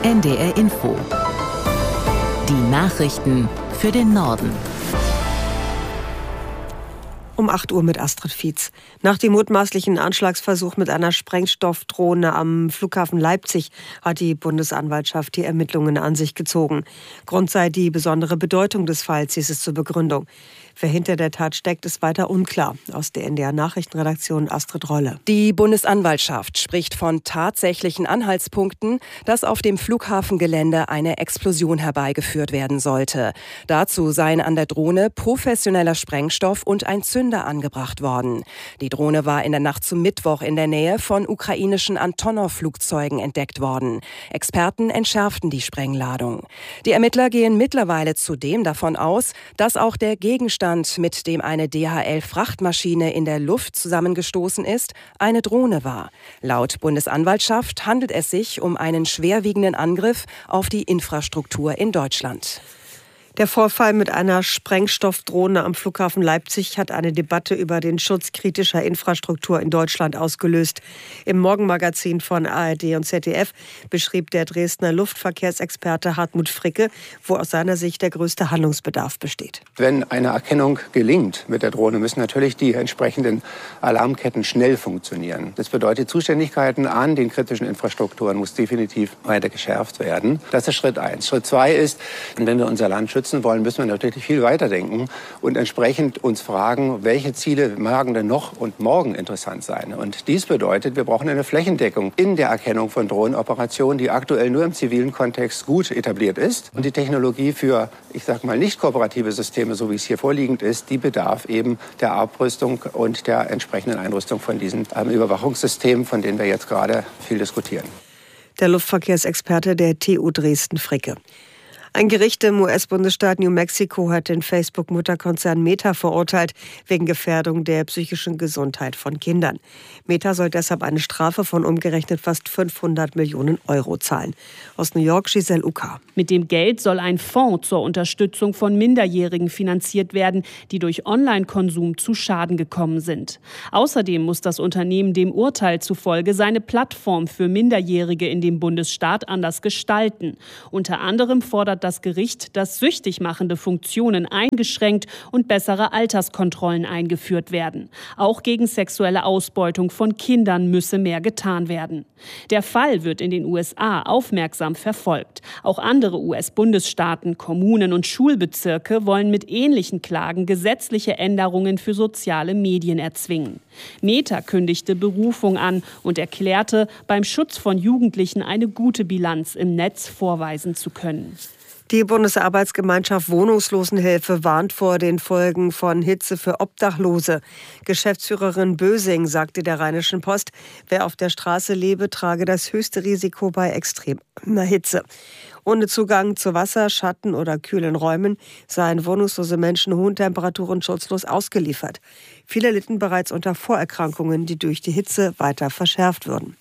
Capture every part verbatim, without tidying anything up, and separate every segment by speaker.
Speaker 1: N D R Info. Die Nachrichten für den Norden.
Speaker 2: Um acht Uhr mit Astrid Fietz. Nach dem mutmaßlichen Anschlagsversuch mit einer Sprengstoffdrohne am Flughafen Leipzig hat die Bundesanwaltschaft die Ermittlungen an sich gezogen. Grund sei die besondere Bedeutung des Falls, hieß es zur Begründung. Wer hinter der Tat steckt, ist weiter unklar. Aus der N D R-Nachrichtenredaktion Astrid Rolle.
Speaker 3: Die Bundesanwaltschaft spricht von tatsächlichen Anhaltspunkten, dass auf dem Flughafengelände eine Explosion herbeigeführt werden sollte. Dazu seien an der Drohne professioneller Sprengstoff und ein Zünder angebracht worden. Die Drohne war in der Nacht zum Mittwoch in der Nähe von ukrainischen Antonov-Flugzeugen entdeckt worden. Experten entschärften die Sprengladung. Die Ermittler gehen mittlerweile zudem davon aus, dass auch der Gegenstand, mit dem eine D H L-Frachtmaschine in der Luft zusammengestoßen ist, eine Drohne war. Laut Bundesanwaltschaft handelt es sich um einen schwerwiegenden Angriff auf die Infrastruktur in Deutschland.
Speaker 2: Der Vorfall mit einer Sprengstoffdrohne am Flughafen Leipzig hat eine Debatte über den Schutz kritischer Infrastruktur in Deutschland ausgelöst. Im Morgenmagazin von A R D und Z D F beschrieb der Dresdner Luftverkehrsexperte Hartmut Fricke, wo aus seiner Sicht der größte Handlungsbedarf besteht.
Speaker 4: Wenn eine Erkennung gelingt mit der Drohne, müssen natürlich die entsprechenden Alarmketten schnell funktionieren. Das bedeutet, Zuständigkeiten an den kritischen Infrastrukturen muss definitiv weiter geschärft werden. Das ist Schritt eins. Schritt zwei ist, wenn wir unser Land schützen wollen, müssen wir natürlich viel weiterdenken und entsprechend uns fragen, welche Ziele mögen denn noch und morgen interessant sein. Und dies bedeutet, wir brauchen eine Flächendeckung in der Erkennung von Drohnenoperationen, die aktuell nur im zivilen Kontext gut etabliert ist. Und die Technologie für, ich sage mal, nicht kooperative Systeme, so wie es hier vorliegend ist, die bedarf eben der Abrüstung und der entsprechenden Einrüstung von diesen ähm, Überwachungssystemen, von denen wir jetzt gerade viel diskutieren.
Speaker 2: Der Luftverkehrsexperte der T U Dresden Fricke. Ein Gericht im U S-Bundesstaat New Mexico hat den Facebook-Mutterkonzern Meta verurteilt wegen Gefährdung der psychischen Gesundheit von Kindern. Meta soll deshalb eine Strafe von umgerechnet fast fünfhundert Millionen Euro zahlen. Aus New York, Giselle Uka.
Speaker 5: Mit dem Geld soll ein Fonds zur Unterstützung von Minderjährigen finanziert werden, die durch Online-Konsum zu Schaden gekommen sind. Außerdem muss das Unternehmen dem Urteil zufolge seine Plattform für Minderjährige in dem Bundesstaat anders gestalten. Unter anderem fordert das Gericht, dass süchtig machende Funktionen eingeschränkt und bessere Alterskontrollen eingeführt werden. Auch gegen sexuelle Ausbeutung von Kindern müsse mehr getan werden. Der Fall wird in den U S A aufmerksam verfolgt. Auch andere U S-Bundesstaaten, Kommunen und Schulbezirke wollen mit ähnlichen Klagen gesetzliche Änderungen für soziale Medien erzwingen. Meta kündigte Berufung an und erklärte, beim Schutz von Jugendlichen eine gute Bilanz im Netz vorweisen zu können.
Speaker 2: Die Bundesarbeitsgemeinschaft Wohnungslosenhilfe warnt vor den Folgen von Hitze für Obdachlose. Geschäftsführerin Bösing sagte der Rheinischen Post, wer auf der Straße lebe, trage das höchste Risiko bei extremer Hitze. Ohne Zugang zu Wasser, Schatten oder kühlen Räumen seien wohnungslose Menschen hohen Temperaturen schutzlos ausgeliefert. Viele litten bereits unter Vorerkrankungen, die durch die Hitze weiter verschärft würden.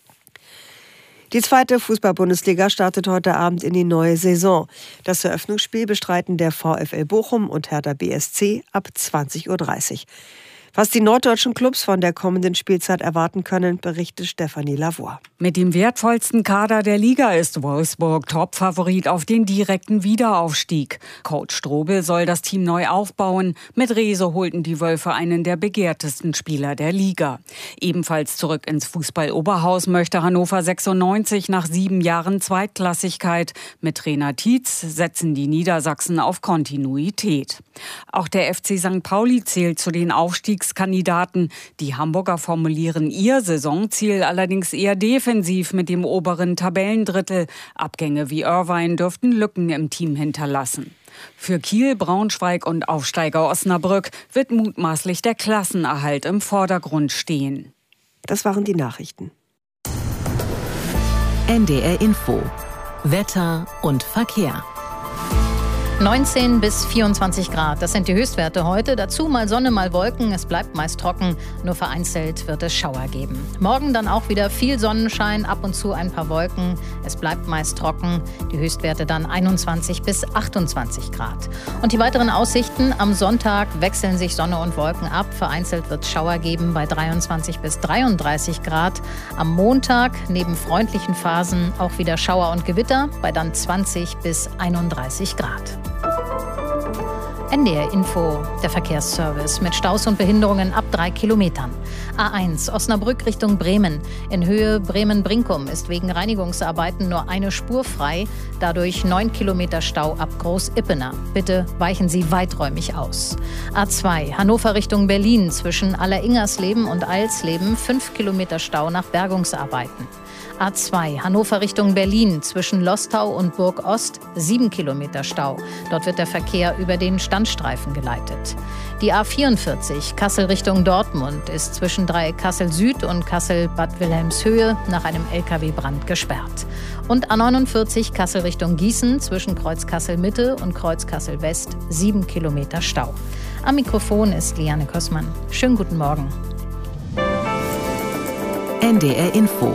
Speaker 2: Die zweite Fußball-Bundesliga startet heute Abend in die neue Saison. Das Eröffnungsspiel bestreiten der VfL Bochum und Hertha B S C ab zwanzig Uhr dreißig. Was die norddeutschen Clubs von der kommenden Spielzeit erwarten können, berichtet Stefanie Lavoie.
Speaker 6: Mit dem wertvollsten Kader der Liga ist Wolfsburg Topfavorit auf den direkten Wiederaufstieg. Coach Strobel soll das Team neu aufbauen. Mit Rehse holten die Wölfe einen der begehrtesten Spieler der Liga. Ebenfalls zurück ins Fußball-Oberhaus möchte Hannover sechsundneunzig nach sieben Jahren Zweitklassigkeit. Mit Trainer Tietz setzen die Niedersachsen auf Kontinuität. Auch der F C Sankt Pauli zählt zu den Aufstiegs Kandidaten. Die Hamburger formulieren ihr Saisonziel allerdings eher defensiv mit dem oberen Tabellendrittel. Abgänge wie Irvine dürften Lücken im Team hinterlassen. Für Kiel, Braunschweig und Aufsteiger Osnabrück wird mutmaßlich der Klassenerhalt im Vordergrund stehen.
Speaker 2: Das waren die Nachrichten.
Speaker 1: N D R Info. Wetter und Verkehr.
Speaker 7: neunzehn bis vierundzwanzig Grad, das sind die Höchstwerte heute. Dazu mal Sonne, mal Wolken. Es bleibt meist trocken, nur vereinzelt wird es Schauer geben. Morgen dann auch wieder viel Sonnenschein, ab und zu ein paar Wolken. Es bleibt meist trocken. Die Höchstwerte dann einundzwanzig bis achtundzwanzig Grad. Und die weiteren Aussichten: Am Sonntag wechseln sich Sonne und Wolken ab. Vereinzelt wird es Schauer geben bei dreiundzwanzig bis dreiunddreißig Grad. Am Montag neben freundlichen Phasen auch wieder Schauer und Gewitter bei dann zwanzig bis einunddreißig Grad. N D R Info, der Verkehrsservice mit Staus und Behinderungen ab drei Kilometern. A eins, Osnabrück Richtung Bremen. In Höhe Bremen-Brinkum ist wegen Reinigungsarbeiten nur eine Spur frei. Dadurch neun Kilometer Stau ab Groß-Ippener. Bitte weichen Sie weiträumig aus. A zwei, Hannover Richtung Berlin. Zwischen Alleringersleben und Eilsleben fünf Kilometer Stau nach Bergungsarbeiten. A zwei, Hannover Richtung Berlin, zwischen Lostau und Burg Ost, sieben Kilometer Stau. Dort wird der Verkehr über den Standstreifen geleitet. Die A vierundvierzig, Kassel Richtung Dortmund, ist zwischen Dreieck Kassel Süd und Kassel-Bad Wilhelmshöhe nach einem L K W-Brand gesperrt. Und A neunundvierzig, Kassel Richtung Gießen, zwischen Kreuz Kassel Mitte und Kreuz Kassel West, sieben Kilometer Stau. Am Mikrofon ist Liane Kössmann. Schönen guten Morgen.
Speaker 1: N D R Info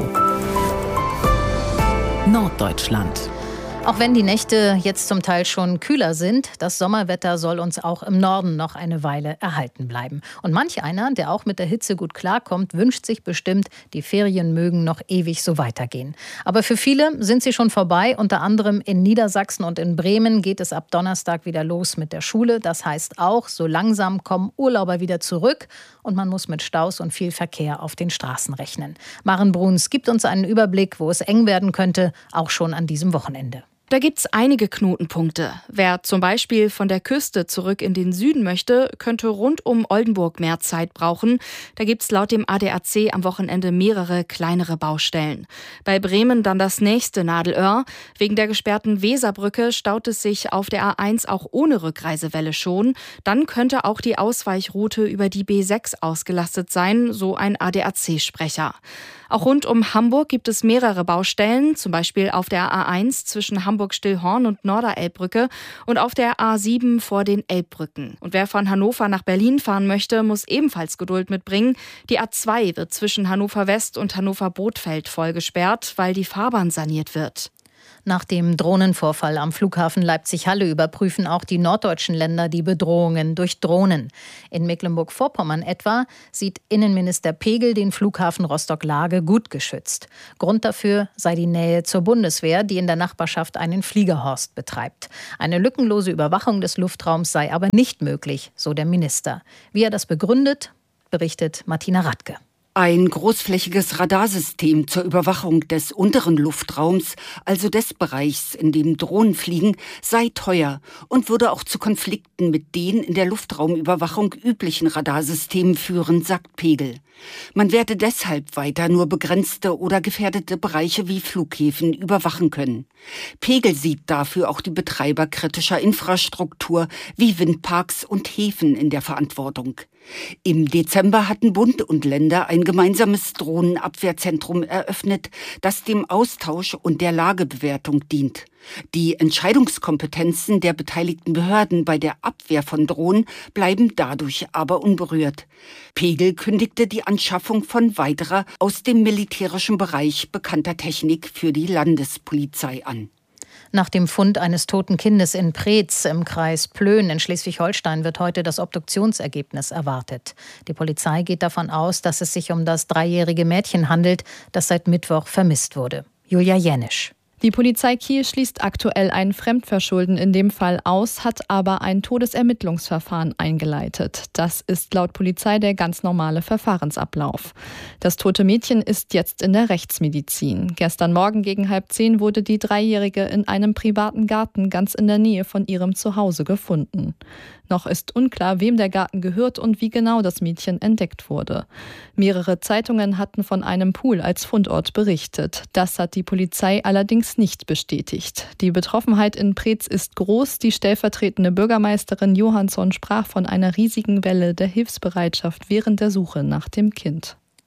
Speaker 1: Norddeutschland.
Speaker 7: Auch wenn die Nächte jetzt zum Teil schon kühler sind, das Sommerwetter soll uns auch im Norden noch eine Weile erhalten bleiben. Und manch einer, der auch mit der Hitze gut klarkommt, wünscht sich bestimmt, die Ferien mögen noch ewig so weitergehen. Aber für viele sind sie schon vorbei. Unter anderem in Niedersachsen und in Bremen geht es ab Donnerstag wieder los mit der Schule. Das heißt auch, so langsam kommen Urlauber wieder zurück und man muss mit Staus und viel Verkehr auf den Straßen rechnen. Maren Bruns gibt uns einen Überblick, wo es eng werden könnte, auch schon an diesem Wochenende.
Speaker 8: Da gibt's einige Knotenpunkte. Wer zum Beispiel von der Küste zurück in den Süden möchte, könnte rund um Oldenburg mehr Zeit brauchen. Da gibt's laut dem A D A C am Wochenende mehrere kleinere Baustellen. Bei Bremen dann das nächste Nadelöhr. Wegen der gesperrten Weserbrücke staut es sich auf der A eins auch ohne Rückreisewelle schon. Dann könnte auch die Ausweichroute über die B sechs ausgelastet sein, so ein A D A C-Sprecher. Auch rund um Hamburg gibt es mehrere Baustellen, zum Beispiel auf der A eins zwischen Hamburg-Stillhorn und Norderelbbrücke und auf der A sieben vor den Elbbrücken. Und wer von Hannover nach Berlin fahren möchte, muss ebenfalls Geduld mitbringen. Die A zwei wird zwischen Hannover West und Hannover Bothfeld voll gesperrt, weil die Fahrbahn saniert wird.
Speaker 7: Nach dem Drohnenvorfall am Flughafen Leipzig-Halle überprüfen auch die norddeutschen Länder die Bedrohungen durch Drohnen. In Mecklenburg-Vorpommern etwa sieht Innenminister Pegel den Flughafen Rostock-Lage gut geschützt. Grund dafür sei die Nähe zur Bundeswehr, die in der Nachbarschaft einen Fliegerhorst betreibt. Eine lückenlose Überwachung des Luftraums sei aber nicht möglich, so der Minister. Wie er das begründet, berichtet Martina Radke.
Speaker 9: Ein großflächiges Radarsystem zur Überwachung des unteren Luftraums, also des Bereichs, in dem Drohnen fliegen, sei teuer und würde auch zu Konflikten mit den in der Luftraumüberwachung üblichen Radarsystemen führen, sagt Pegel. Man werde deshalb weiter nur begrenzte oder gefährdete Bereiche wie Flughäfen überwachen können. Pegel sieht dafür auch die Betreiber kritischer Infrastruktur wie Windparks und Häfen in der Verantwortung. Im Dezember hatten Bund und Länder ein gemeinsames Drohnenabwehrzentrum eröffnet, das dem Austausch und der Lagebewertung dient. Die Entscheidungskompetenzen der beteiligten Behörden bei der Abwehr von Drohnen bleiben dadurch aber unberührt. Pegel kündigte die Anschaffung von weiterer aus dem militärischen Bereich bekannter Technik für die Landespolizei an.
Speaker 7: Nach dem Fund eines toten Kindes in Preetz im Kreis Plön in Schleswig-Holstein wird heute das Obduktionsergebnis erwartet. Die Polizei geht davon aus, dass es sich um das dreijährige Mädchen handelt, das seit Mittwoch vermisst wurde. Julia Jenisch.
Speaker 10: Die Polizei Kiel schließt aktuell ein Fremdverschulden in dem Fall aus, hat aber ein Todesermittlungsverfahren eingeleitet. Das ist laut Polizei der ganz normale Verfahrensablauf. Das tote Mädchen ist jetzt in der Rechtsmedizin. Gestern Morgen gegen halb zehn wurde die Dreijährige in einem privaten Garten ganz in der Nähe von ihrem Zuhause gefunden. Noch ist unklar, wem der Garten gehört und wie genau das Mädchen entdeckt wurde. Mehrere Zeitungen hatten von einem Pool als Fundort berichtet. Das hat die Polizei allerdings nicht bestätigt. Die Betroffenheit in Preetz ist groß. Die stellvertretende Bürgermeisterin Johansson sprach von einer riesigen Welle der Hilfsbereitschaft während der Suche nach dem Kind.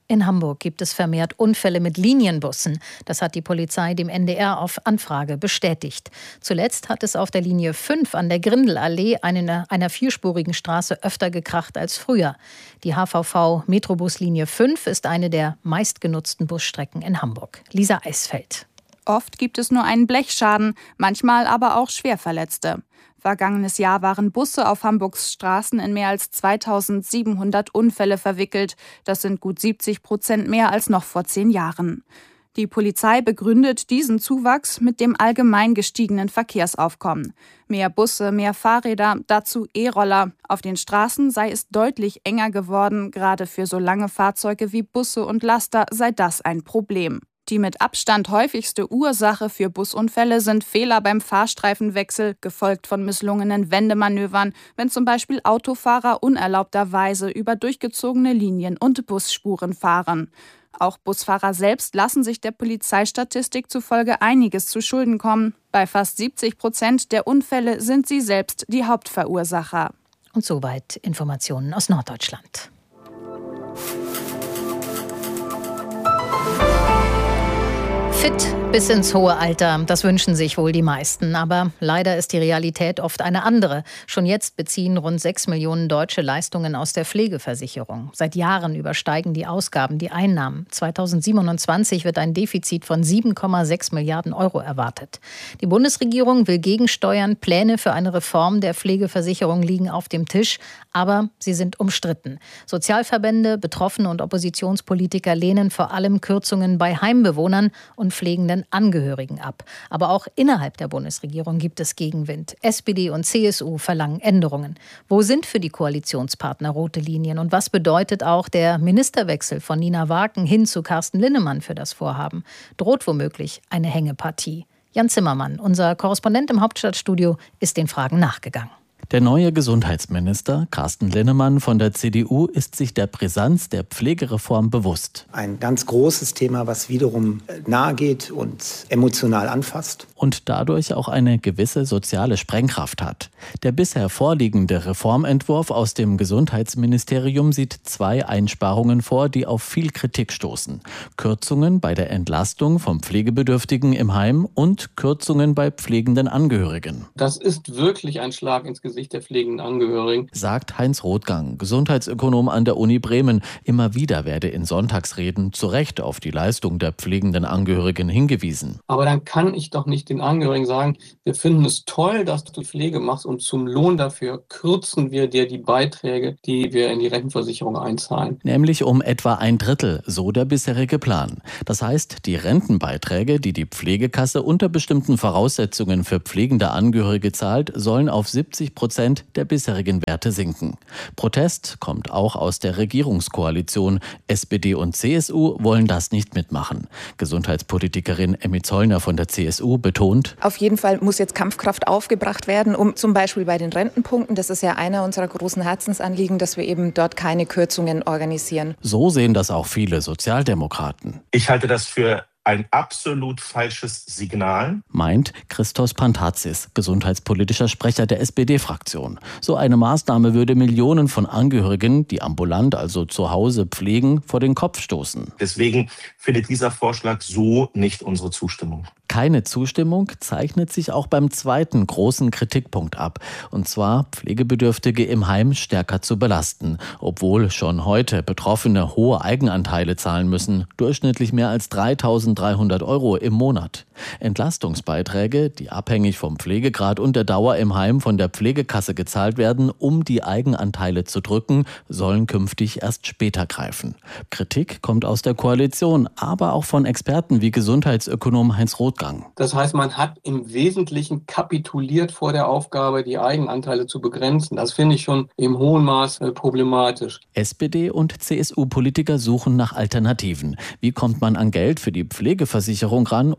Speaker 7: In Hamburg gibt es vermehrt Unfälle mit Linienbussen. Das hat die Polizei dem N D R auf Anfrage bestätigt. Zuletzt hat es auf der Linie fünf an der Grindelallee, einer, einer vierspurigen Straße, öfter gekracht als früher. Die H V V Metrobuslinie fünf ist eine der meistgenutzten Busstrecken in Hamburg. Lisa Eisfeld.
Speaker 11: Oft gibt es nur einen Blechschaden, manchmal aber auch Schwerverletzte. Vergangenes Jahr waren Busse auf Hamburgs Straßen in mehr als zweitausendsiebenhundert Unfälle verwickelt. Das sind gut siebzig Prozent mehr als noch vor zehn Jahren. Die Polizei begründet diesen Zuwachs mit dem allgemein gestiegenen Verkehrsaufkommen. Mehr Busse, mehr Fahrräder, dazu E-Roller. Auf den Straßen sei es deutlich enger geworden. Gerade für so lange Fahrzeuge wie Busse und Laster sei das ein Problem. Die mit Abstand häufigste Ursache für Busunfälle sind Fehler beim Fahrstreifenwechsel, gefolgt von misslungenen Wendemanövern, wenn zum Beispiel Autofahrer unerlaubterweise über durchgezogene Linien und Busspuren fahren. Auch Busfahrer selbst lassen sich der Polizeistatistik zufolge einiges zu Schulden kommen. Bei fast siebzig Prozent der Unfälle sind sie selbst die Hauptverursacher.
Speaker 7: Und soweit Informationen aus Norddeutschland. Fit bis ins hohe Alter, das wünschen sich wohl die meisten. Aber leider ist die Realität oft eine andere. Schon jetzt beziehen rund sechs Millionen Deutsche Leistungen aus der Pflegeversicherung. Seit Jahren übersteigen die Ausgaben die Einnahmen. zweitausendsiebenundzwanzig wird ein Defizit von sieben Komma sechs Milliarden Euro erwartet. Die Bundesregierung will gegensteuern. Pläne für eine Reform der Pflegeversicherung liegen auf dem Tisch. Aber sie sind umstritten. Sozialverbände, Betroffene und Oppositionspolitiker lehnen vor allem Kürzungen bei Heimbewohnern und pflegenden Angehörigen ab. Aber auch innerhalb der Bundesregierung gibt es Gegenwind. S P D und C S U verlangen Änderungen. Wo sind für die Koalitionspartner rote Linien? Und was bedeutet auch der Ministerwechsel von Nina Waken hin zu Carsten Linnemann für das Vorhaben? Droht womöglich eine Hängepartie? Jan Zimmermann, unser Korrespondent im Hauptstadtstudio, ist den Fragen nachgegangen.
Speaker 12: Der neue Gesundheitsminister Carsten Linnemann von der C D U ist sich der Brisanz der Pflegereform bewusst.
Speaker 13: Ein ganz großes Thema, was wiederum nahe geht und emotional anfasst.
Speaker 12: Und dadurch auch eine gewisse soziale Sprengkraft hat. Der bisher vorliegende Reformentwurf aus dem Gesundheitsministerium sieht zwei Einsparungen vor, die auf viel Kritik stoßen. Kürzungen bei der Entlastung von Pflegebedürftigen im Heim und Kürzungen bei pflegenden Angehörigen.
Speaker 14: Das ist wirklich ein Schlag ins Gesicht der pflegenden Angehörigen,
Speaker 12: sagt Heinz Rothgang, Gesundheitsökonom an der Uni Bremen. Immer wieder werde in Sonntagsreden zu Recht auf die Leistung der pflegenden Angehörigen hingewiesen.
Speaker 14: Aber dann kann ich doch nicht den Angehörigen sagen, wir finden es toll, dass du Pflege machst und zum Lohn dafür kürzen wir dir die Beiträge, die wir in die Rentenversicherung einzahlen.
Speaker 12: Nämlich um etwa ein Drittel, so der bisherige Plan. Das heißt, die Rentenbeiträge, die die Pflegekasse unter bestimmten Voraussetzungen für pflegende Angehörige zahlt, sollen auf siebzig Prozent der bisherigen Werte sinken. Protest kommt auch aus der Regierungskoalition. S P D und C S U wollen das nicht mitmachen. Gesundheitspolitikerin Emmy Zollner von der C S U betont:
Speaker 15: Auf jeden Fall muss jetzt Kampfkraft aufgebracht werden, um zum Beispiel bei den Rentenpunkten, das ist ja einer unserer großen Herzensanliegen, dass wir eben dort keine Kürzungen organisieren.
Speaker 12: So sehen das auch viele Sozialdemokraten.
Speaker 16: Ich halte das für ein absolut falsches Signal,
Speaker 12: meint Christos Pantazis, gesundheitspolitischer Sprecher der S P D-Fraktion. So eine Maßnahme würde Millionen von Angehörigen, die ambulant, also zu Hause pflegen, vor den Kopf stoßen.
Speaker 16: Deswegen findet dieser Vorschlag so nicht unsere Zustimmung.
Speaker 12: Keine Zustimmung zeichnet sich auch beim zweiten großen Kritikpunkt ab, und zwar Pflegebedürftige im Heim stärker zu belasten, obwohl schon heute Betroffene hohe Eigenanteile zahlen müssen, durchschnittlich mehr als dreitausenddreihundert Euro im Monat. Entlastungsbeiträge, die abhängig vom Pflegegrad und der Dauer im Heim von der Pflegekasse gezahlt werden, um die Eigenanteile zu drücken, sollen künftig erst später greifen. Kritik kommt aus der Koalition, aber auch von Experten wie Gesundheitsökonom Heinz Rothgang.
Speaker 14: Das heißt, man hat im Wesentlichen kapituliert vor der Aufgabe, die Eigenanteile zu begrenzen. Das finde ich schon im hohen Maß äh, problematisch.
Speaker 12: S P D und C S U-Politiker suchen nach Alternativen. Wie kommt man an Geld für die Pflegeversicherung ran, ohne Pflege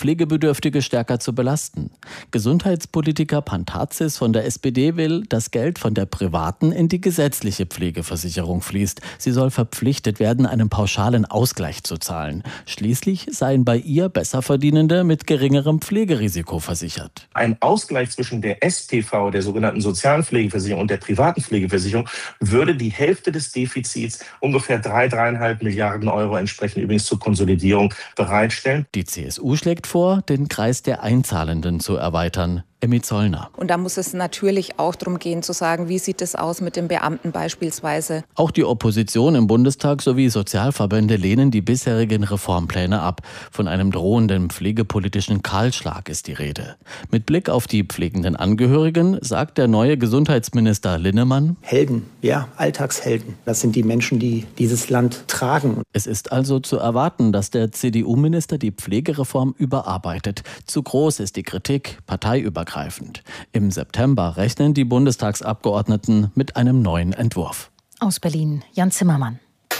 Speaker 12: Pflegebedürftige stärker zu belasten. Gesundheitspolitiker Pantazis von der S P D will, dass Geld von der privaten in die gesetzliche Pflegeversicherung fließt. Sie soll verpflichtet werden, einen pauschalen Ausgleich zu zahlen. Schließlich seien bei ihr Besserverdienende mit geringerem Pflegerisiko versichert.
Speaker 16: Ein Ausgleich zwischen der S P V, der sogenannten sozialen Pflegeversicherung, und der privaten Pflegeversicherung würde die Hälfte des Defizits, ungefähr drei, dreieinhalb Milliarden Euro, entsprechend übrigens zur Konsolidierung bereitstellen.
Speaker 12: Die C S U schlägt vor, den Kreis der Einzahlenden zu erweitern. Emmy Zollner.
Speaker 15: Und da muss es natürlich auch darum gehen, zu sagen, wie sieht es aus mit den Beamten beispielsweise.
Speaker 12: Auch die Opposition im Bundestag sowie Sozialverbände lehnen die bisherigen Reformpläne ab. Von einem drohenden pflegepolitischen Kahlschlag ist die Rede. Mit Blick auf die pflegenden Angehörigen sagt der neue Gesundheitsminister Linnemann:
Speaker 13: Helden, ja, Alltagshelden. Das sind die Menschen, die dieses Land tragen.
Speaker 12: Es ist also zu erwarten, dass der C D U-Minister die Pflegereform überarbeitet. Zu groß ist die Kritik, parteiübergreifend. Im September rechnen die Bundestagsabgeordneten mit einem neuen Entwurf.
Speaker 7: Aus Berlin, Jan Zimmermann.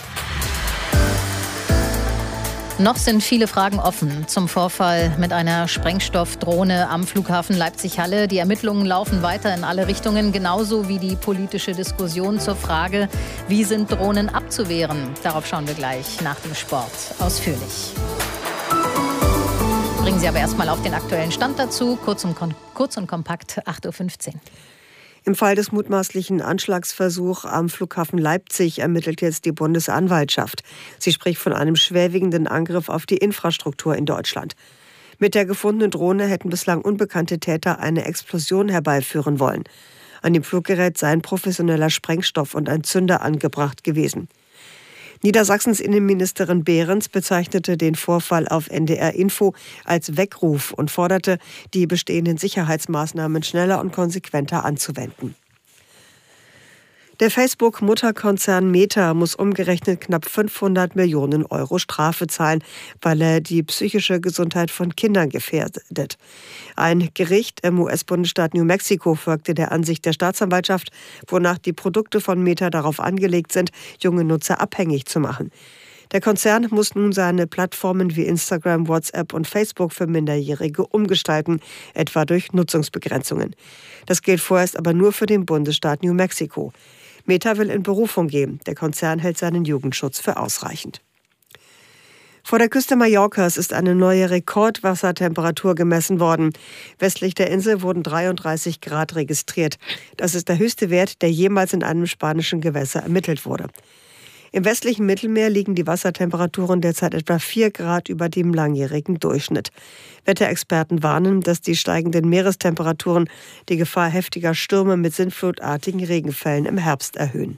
Speaker 7: Noch sind viele Fragen offen zum Vorfall mit einer Sprengstoffdrohne am Flughafen Leipzig-Halle. Die Ermittlungen laufen weiter in alle Richtungen, genauso wie die politische Diskussion zur Frage, wie sind Drohnen abzuwehren. Darauf schauen wir gleich nach dem Sport ausführlich. Bringen Sie aber erstmal auf den aktuellen Stand dazu. Kurz und, kon- kurz und kompakt, acht Uhr fünfzehn.
Speaker 2: Im Fall des mutmaßlichen Anschlagsversuchs am Flughafen Leipzig ermittelt jetzt die Bundesanwaltschaft. Sie spricht von einem schwerwiegenden Angriff auf die Infrastruktur in Deutschland. Mit der gefundenen Drohne hätten bislang unbekannte Täter eine Explosion herbeiführen wollen. An dem Fluggerät seien professioneller Sprengstoff und ein Zünder angebracht gewesen. Niedersachsens Innenministerin Behrens bezeichnete den Vorfall auf N D R Info als Weckruf und forderte, die bestehenden Sicherheitsmaßnahmen schneller und konsequenter anzuwenden. Der Facebook-Mutterkonzern Meta muss umgerechnet knapp fünfhundert Millionen Euro Strafe zahlen, weil er die psychische Gesundheit von Kindern gefährdet. Ein Gericht im U S-Bundesstaat New Mexico folgte der Ansicht der Staatsanwaltschaft, wonach die Produkte von Meta darauf angelegt sind, junge Nutzer abhängig zu machen. Der Konzern muss nun seine Plattformen wie Instagram, WhatsApp und Facebook für Minderjährige umgestalten, etwa durch Nutzungsbegrenzungen. Das gilt vorerst aber nur für den Bundesstaat New Mexico. Meta will in Berufung gehen. Der Konzern hält seinen Jugendschutz für ausreichend. Vor der Küste Mallorcas ist eine neue Rekordwassertemperatur gemessen worden. Westlich der Insel wurden dreiunddreißig Grad registriert. Das ist der höchste Wert, der jemals in einem spanischen Gewässer ermittelt wurde. Im westlichen Mittelmeer liegen die Wassertemperaturen derzeit etwa vier Grad über dem langjährigen Durchschnitt. Wetterexperten warnen, dass die steigenden Meerestemperaturen die Gefahr heftiger Stürme mit sintflutartigen Regenfällen im Herbst erhöhen.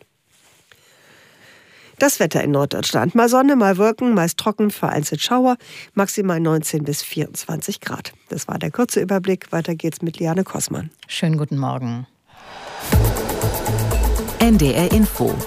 Speaker 2: Das Wetter in Norddeutschland. Mal Sonne, mal Wolken, meist trocken, vereinzelt Schauer, maximal neunzehn bis vierundzwanzig Grad. Das war der kurze Überblick. Weiter geht's mit Liane Kossmann.
Speaker 7: Schönen guten Morgen.
Speaker 1: N D R Info.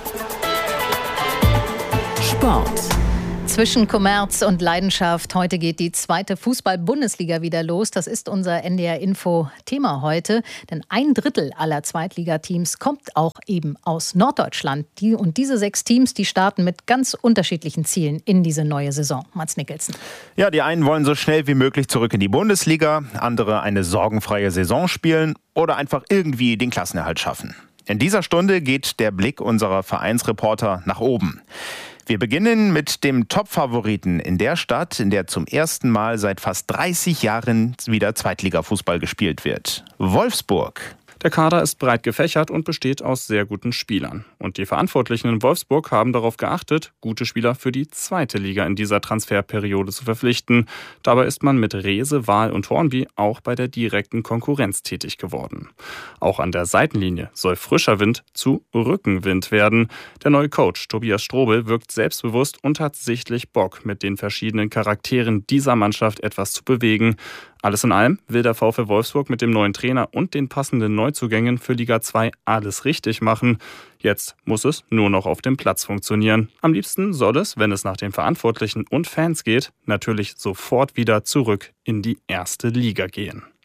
Speaker 1: Sport.
Speaker 7: Zwischen Kommerz und Leidenschaft. Heute geht die zweite Fußball-Bundesliga wieder los. Das ist unser N D R-Info-Thema heute. Denn ein Drittel aller Zweitligateams kommt auch eben aus Norddeutschland. Die, und diese sechs Teams, die starten mit ganz unterschiedlichen Zielen in diese neue Saison. Mats Nicholson.
Speaker 17: Ja, die einen wollen so schnell wie möglich zurück in die Bundesliga, andere eine sorgenfreie Saison spielen oder einfach irgendwie den Klassenerhalt schaffen. In dieser Stunde geht der Blick unserer Vereinsreporter nach oben. Wir beginnen mit dem Top-Favoriten in der Stadt, in der zum ersten Mal seit fast dreißig Jahren wieder Zweitligafußball gespielt wird. Wolfsburg.
Speaker 18: Der Kader ist breit gefächert und besteht aus sehr guten Spielern. Und die Verantwortlichen in Wolfsburg haben darauf geachtet, gute Spieler für die zweite Liga in dieser Transferperiode zu verpflichten. Dabei ist man mit Rehse, Wahl und Hornby auch bei der direkten Konkurrenz tätig geworden. Auch an der Seitenlinie soll frischer Wind zu Rückenwind werden. Der neue Coach Tobias Strobel wirkt selbstbewusst und hat sichtlich Bock, mit den verschiedenen Charakteren dieser Mannschaft etwas zu bewegen. Alles in allem will der VfL Wolfsburg mit dem neuen Trainer und den passenden Neuzugängen für Liga zwei alles richtig machen. Jetzt muss es nur noch auf dem Platz funktionieren. Am liebsten soll es, wenn es nach den Verantwortlichen und Fans geht, natürlich sofort wieder zurück in die erste Liga gehen.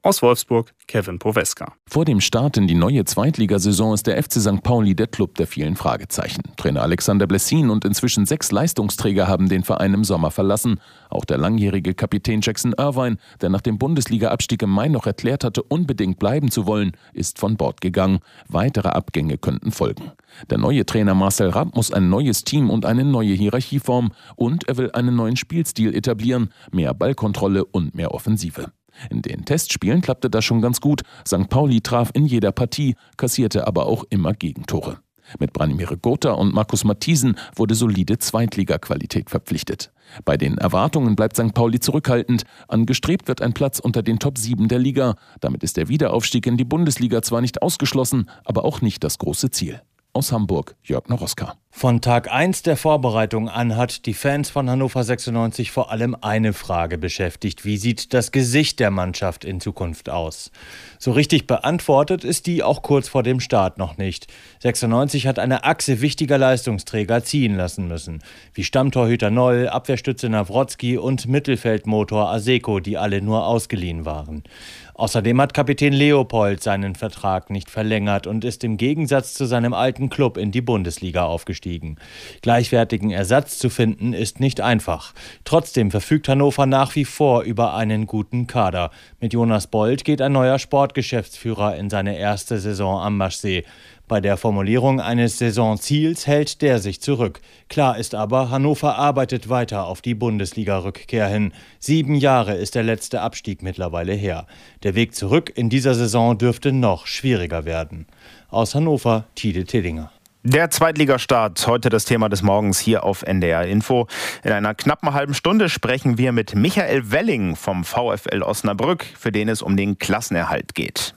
Speaker 18: Aus Wolfsburg, Kevin Poweska.
Speaker 19: Vor dem Start in die neue Zweitligasaison ist der F C Sankt Pauli der Club der vielen Fragezeichen. Trainer Alexander Blessin und inzwischen sechs Leistungsträger haben den Verein im Sommer verlassen. Auch der langjährige Kapitän Jackson Irvine, der nach dem Bundesliga-Abstieg im Mai noch erklärt hatte, unbedingt bleiben zu wollen, ist von Bord gegangen. Weitere Abgänge könnten folgen. Der neue Trainer Marcel Rapp muss ein neues Team und eine neue Hierarchieform und er will einen neuen Spielstil etablieren, mehr Ballkontrolle und mehr Offensive. In den Testspielen klappte das schon ganz gut. Sankt Pauli traf in jeder Partie, kassierte aber auch immer Gegentore. Mit Branimir Gotha und Markus Mathiesen wurde solide Zweitliga-Qualität verpflichtet. Bei den Erwartungen bleibt Sankt Pauli zurückhaltend. Angestrebt wird ein Platz unter den Top sieben der Liga. Damit ist der Wiederaufstieg in die Bundesliga zwar nicht ausgeschlossen, aber auch nicht das große Ziel. Aus Hamburg, Jörg Noroska.
Speaker 20: Von Tag eins der Vorbereitung an hat die Fans von Hannover sechsundneunzig vor allem eine Frage beschäftigt. Wie sieht das Gesicht der Mannschaft in Zukunft aus? So richtig beantwortet ist die auch kurz vor dem Start noch nicht. sechsundneunzig hat eine Achse wichtiger Leistungsträger ziehen lassen müssen. Wie Stammtorhüter Noll, Abwehrstütze Nawrotzki und Mittelfeldmotor Aseko, die alle nur ausgeliehen waren. Außerdem hat Kapitän Leopold seinen Vertrag nicht verlängert und ist im Gegensatz zu seinem alten Club in die Bundesliga aufgestiegen. Gleichwertigen Ersatz zu finden ist nicht einfach. Trotzdem verfügt Hannover nach wie vor über einen guten Kader. Mit Jonas Bold geht ein neuer Sportgeschäftsführer in seine erste Saison am Maschsee. Bei der Formulierung eines Saisonziels hält der sich zurück. Klar ist aber, Hannover arbeitet weiter auf die Bundesliga-Rückkehr hin. Sieben Jahre ist der letzte Abstieg mittlerweile her. Der Weg zurück in dieser Saison dürfte noch schwieriger werden. Aus Hannover, Tide Tillinger.
Speaker 17: Der Zweitligastart, heute das Thema des Morgens hier auf N D R Info. In einer knappen halben Stunde sprechen wir mit Michael Welling vom VfL Osnabrück, für den es um den Klassenerhalt geht.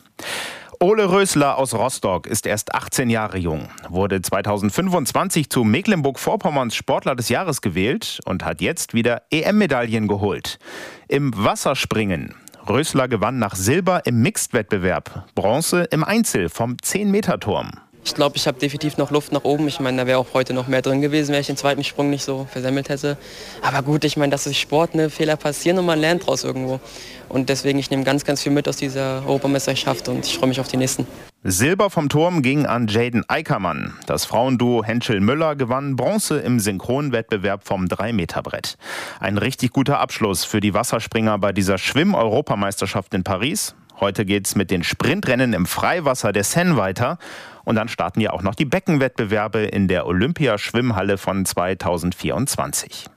Speaker 17: Ole Rösler aus Rostock ist erst achtzehn Jahre jung, wurde zweitausendfünfundzwanzig zu Mecklenburg-Vorpommerns Sportler des Jahres gewählt und hat jetzt wieder E M-Medaillen geholt. Im Wasserspringen. Rösler gewann nach Silber im Mixed-Wettbewerb, Bronze im Einzel vom zehn-Meter-Turm.
Speaker 21: Ich glaube, ich habe definitiv noch Luft nach oben. Ich meine, da wäre auch heute noch mehr drin gewesen, wenn ich den zweiten Sprung nicht so versemmelt hätte. Aber gut, ich meine, das ist Sport, ne? Fehler passieren und man lernt draus irgendwo. Und deswegen, ich nehme ganz, ganz viel mit aus dieser Europameisterschaft und ich freue mich auf die nächsten.
Speaker 17: Silber vom Turm ging an Jaden Eickermann. Das Frauenduo Henschel-Müller gewann Bronze im Synchronwettbewerb vom drei-Meter-Brett. Ein richtig guter Abschluss für die Wasserspringer bei dieser Schwimm-Europameisterschaft in Paris. Heute geht's mit den Sprintrennen im Freiwasser der Seine weiter. Und dann starten ja auch noch die Beckenwettbewerbe in der Olympiaschwimmhalle von zweitausendvierundzwanzig.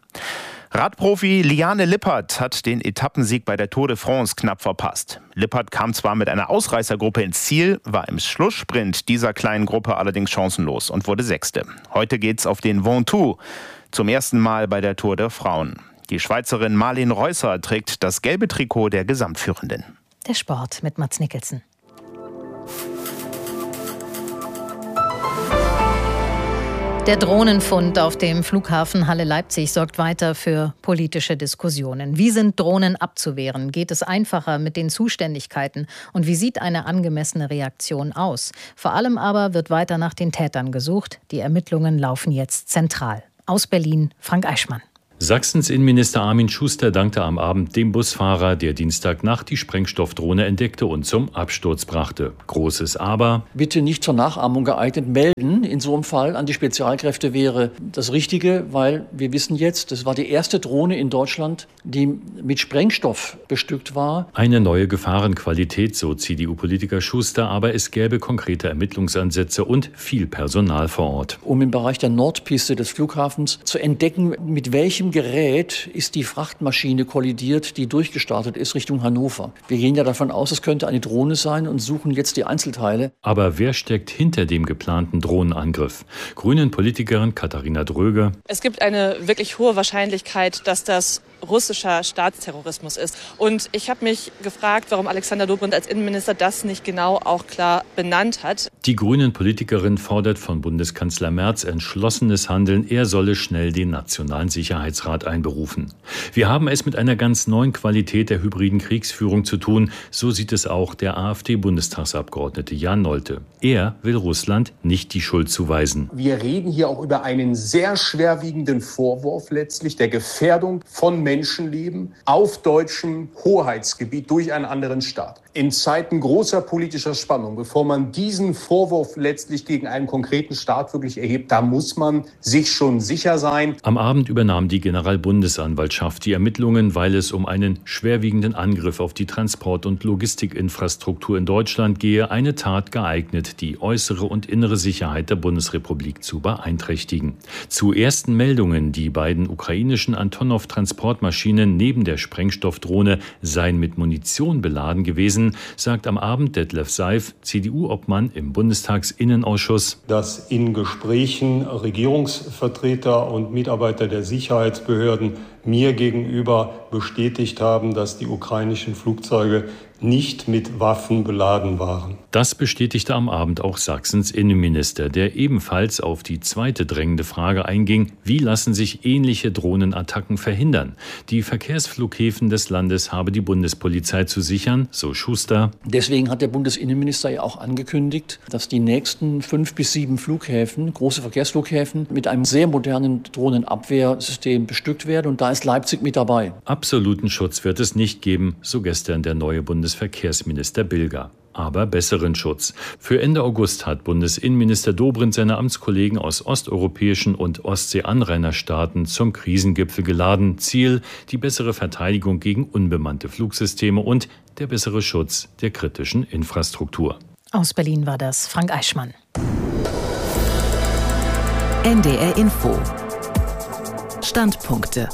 Speaker 17: Radprofi Liane Lippert hat den Etappensieg bei der Tour de France knapp verpasst. Lippert kam zwar mit einer Ausreißergruppe ins Ziel, war im Schlusssprint dieser kleinen Gruppe allerdings chancenlos und wurde Sechste. Heute geht's auf den Ventoux, zum ersten Mal bei der Tour der Frauen. Die Schweizerin Marlene Reusser trägt das gelbe Trikot der Gesamtführenden.
Speaker 7: Der Sport mit Mats Nicholson. Der Drohnenfund auf dem Flughafen Halle-Leipzig sorgt weiter für politische Diskussionen. Wie sind Drohnen abzuwehren? Geht es einfacher mit den Zuständigkeiten? Und wie sieht eine angemessene Reaktion aus? Vor allem aber wird weiter nach den Tätern gesucht. Die Ermittlungen laufen jetzt zentral. Aus Berlin, Frank Eichmann.
Speaker 22: Sachsens Innenminister Armin Schuster dankte am Abend dem Busfahrer, der Dienstagnacht die Sprengstoffdrohne entdeckte und zum Absturz brachte. Großes Aber:
Speaker 23: Bitte nicht zur Nachahmung geeignet melden. In so einem Fall an die Spezialkräfte wäre das Richtige, weil wir wissen jetzt, das war die erste Drohne in Deutschland, die mit Sprengstoff bestückt war.
Speaker 22: Eine neue Gefahrenqualität, so C D U-Politiker Schuster, aber es gäbe konkrete Ermittlungsansätze und viel Personal vor Ort.
Speaker 23: Um im Bereich der Nordpiste des Flughafens zu entdecken, mit welchem Gerät ist die Frachtmaschine kollidiert, die durchgestartet ist Richtung Hannover. Wir gehen ja davon aus, es könnte eine Drohne sein und suchen jetzt die Einzelteile.
Speaker 22: Aber wer steckt hinter dem geplanten Drohnenangriff? Grünen-Politikerin Katharina Dröge.
Speaker 24: Es gibt eine wirklich hohe Wahrscheinlichkeit, dass das russischer Staatsterrorismus ist. Und ich habe mich gefragt, warum Alexander Dobrindt als Innenminister das nicht genau auch klar benannt hat.
Speaker 22: Die Grünen-Politikerin fordert von Bundeskanzler Merz entschlossenes Handeln. Er solle schnell den Nationalen Sicherheitsrat einberufen. Wir haben es mit einer ganz neuen Qualität der hybriden Kriegsführung zu tun. So sieht es auch der AfD-Bundestagsabgeordnete Jan Nolte. Er will Russland nicht die Schuld zuweisen.
Speaker 3: Wir reden hier auch über einen sehr schwerwiegenden Vorwurf letztlich der Gefährdung von Menschenleben auf deutschem Hoheitsgebiet durch einen anderen Staat. In Zeiten großer politischer Spannung, bevor man diesen Vorwurf letztlich gegen einen konkreten Staat wirklich erhebt, da muss man sich schon sicher sein.
Speaker 22: Am Abend übernahm die Generalbundesanwaltschaft die Ermittlungen, weil es um einen schwerwiegenden Angriff auf die Transport- und Logistikinfrastruktur in Deutschland gehe, eine Tat geeignet, die äußere und innere Sicherheit der Bundesrepublik zu beeinträchtigen. Zu ersten Meldungen, die beiden ukrainischen Antonov-Transportmaschinen neben der Sprengstoffdrohne seien mit Munition beladen gewesen, sagt am Abend Detlef Seif, C D U-Obmann im Bundestagsinnenausschuss,
Speaker 4: dass in Gesprächen Regierungsvertreter und Mitarbeiter der Sicherheitsbehörden mir gegenüber bestätigt haben, dass die ukrainischen Flugzeuge nicht mit Waffen beladen waren.
Speaker 22: Das bestätigte am Abend auch Sachsens Innenminister, der ebenfalls auf die zweite drängende Frage einging, wie lassen sich ähnliche Drohnenattacken verhindern? Die Verkehrsflughäfen des Landes habe die Bundespolizei zu sichern, so Schuster.
Speaker 23: Deswegen hat der Bundesinnenminister ja auch angekündigt, dass die nächsten fünf bis sieben Flughäfen, große Verkehrsflughäfen, mit einem sehr modernen Drohnenabwehrsystem bestückt werden. Und da ist Leipzig mit dabei.
Speaker 22: Absoluten Schutz wird es nicht geben, so gestern der neue Bundesverkehrsminister Bilger. Aber besseren Schutz. Für Ende August hat Bundesinnenminister Dobrindt seine Amtskollegen aus osteuropäischen und Ostsee-Anrainerstaaten zum Krisengipfel geladen. Ziel: die bessere Verteidigung gegen unbemannte Flugsysteme und der bessere Schutz der kritischen Infrastruktur.
Speaker 7: Aus Berlin war das Frank Eichmann.
Speaker 1: N D R Info. Standpunkte.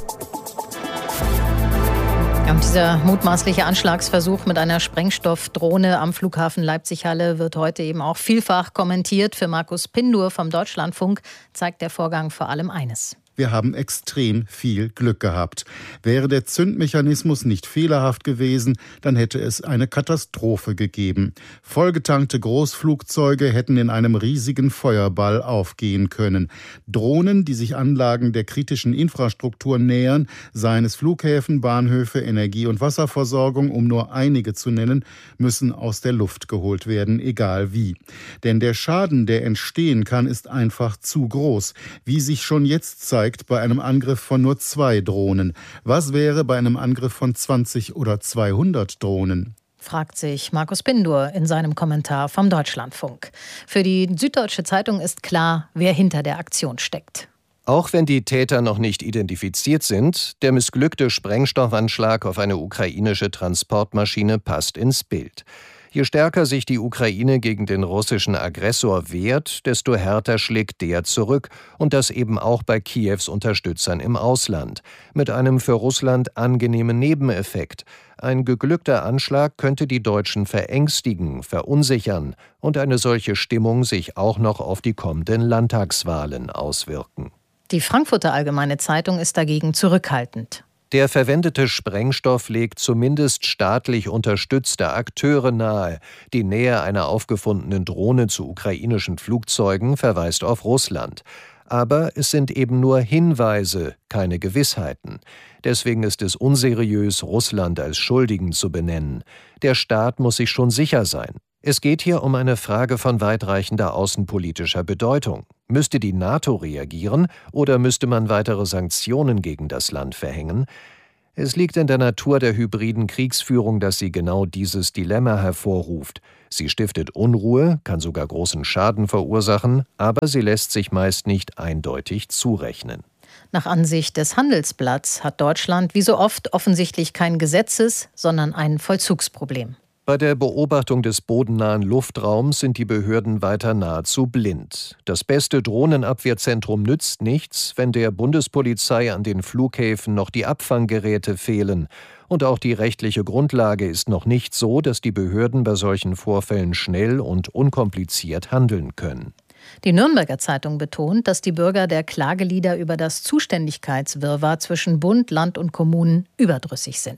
Speaker 7: Und dieser mutmaßliche Anschlagsversuch mit einer Sprengstoffdrohne am Flughafen Leipzig-Halle wird heute eben auch vielfach kommentiert. Für Markus Pindur vom Deutschlandfunk zeigt der Vorgang vor allem eines:
Speaker 5: Wir haben extrem viel Glück gehabt. Wäre der Zündmechanismus nicht fehlerhaft gewesen, dann hätte es eine Katastrophe gegeben. Vollgetankte Großflugzeuge hätten in einem riesigen Feuerball aufgehen können. Drohnen, die sich Anlagen der kritischen Infrastruktur nähern, seien es Flughäfen, Bahnhöfe, Energie- und Wasserversorgung, um nur einige zu nennen, müssen aus der Luft geholt werden, egal wie. Denn der Schaden, der entstehen kann, ist einfach zu groß, wie sich schon jetzt zeigt bei einem Angriff von nur zwei Drohnen. Was wäre bei einem Angriff von zwanzig oder zweihundert Drohnen?
Speaker 7: Fragt sich Markus Pindur in seinem Kommentar vom Deutschlandfunk. Für die Süddeutsche Zeitung ist klar, wer hinter der Aktion steckt.
Speaker 6: Auch wenn die Täter noch nicht identifiziert sind, der missglückte Sprengstoffanschlag auf eine ukrainische Transportmaschine passt ins Bild. Je stärker sich die Ukraine gegen den russischen Aggressor wehrt, desto härter schlägt der zurück, und das eben auch bei Kiews Unterstützern im Ausland. Mit einem für Russland angenehmen Nebeneffekt. Ein geglückter Anschlag könnte die Deutschen verängstigen, verunsichern und eine solche Stimmung sich auch noch auf die kommenden Landtagswahlen auswirken.
Speaker 7: Die Frankfurter Allgemeine Zeitung ist dagegen zurückhaltend.
Speaker 6: Der verwendete Sprengstoff legt zumindest staatlich unterstützte Akteure nahe. Die Nähe einer aufgefundenen Drohne zu ukrainischen Flugzeugen verweist auf Russland. Aber es sind eben nur Hinweise, keine Gewissheiten. Deswegen ist es unseriös, Russland als Schuldigen zu benennen. Der Staat muss sich schon sicher sein. Es geht hier um eine Frage von weitreichender außenpolitischer Bedeutung. Müsste die NATO reagieren oder müsste man weitere Sanktionen gegen das Land verhängen? Es liegt in der Natur der hybriden Kriegsführung, dass sie genau dieses Dilemma hervorruft. Sie stiftet Unruhe, kann sogar großen Schaden verursachen, aber sie lässt sich meist nicht eindeutig zurechnen.
Speaker 7: Nach Ansicht des Handelsblatts hat Deutschland wie so oft offensichtlich kein Gesetzes-, sondern ein Vollzugsproblem.
Speaker 6: Bei der Beobachtung des bodennahen Luftraums sind die Behörden weiter nahezu blind. Das beste Drohnenabwehrzentrum nützt nichts, wenn der Bundespolizei an den Flughäfen noch die Abfanggeräte fehlen. Und auch die rechtliche Grundlage ist noch nicht so, dass die Behörden bei solchen Vorfällen schnell und unkompliziert handeln können.
Speaker 7: Die Nürnberger Zeitung betont, dass die Bürger der Klagelieder über das Zuständigkeitswirrwarr zwischen Bund, Land und Kommunen überdrüssig sind.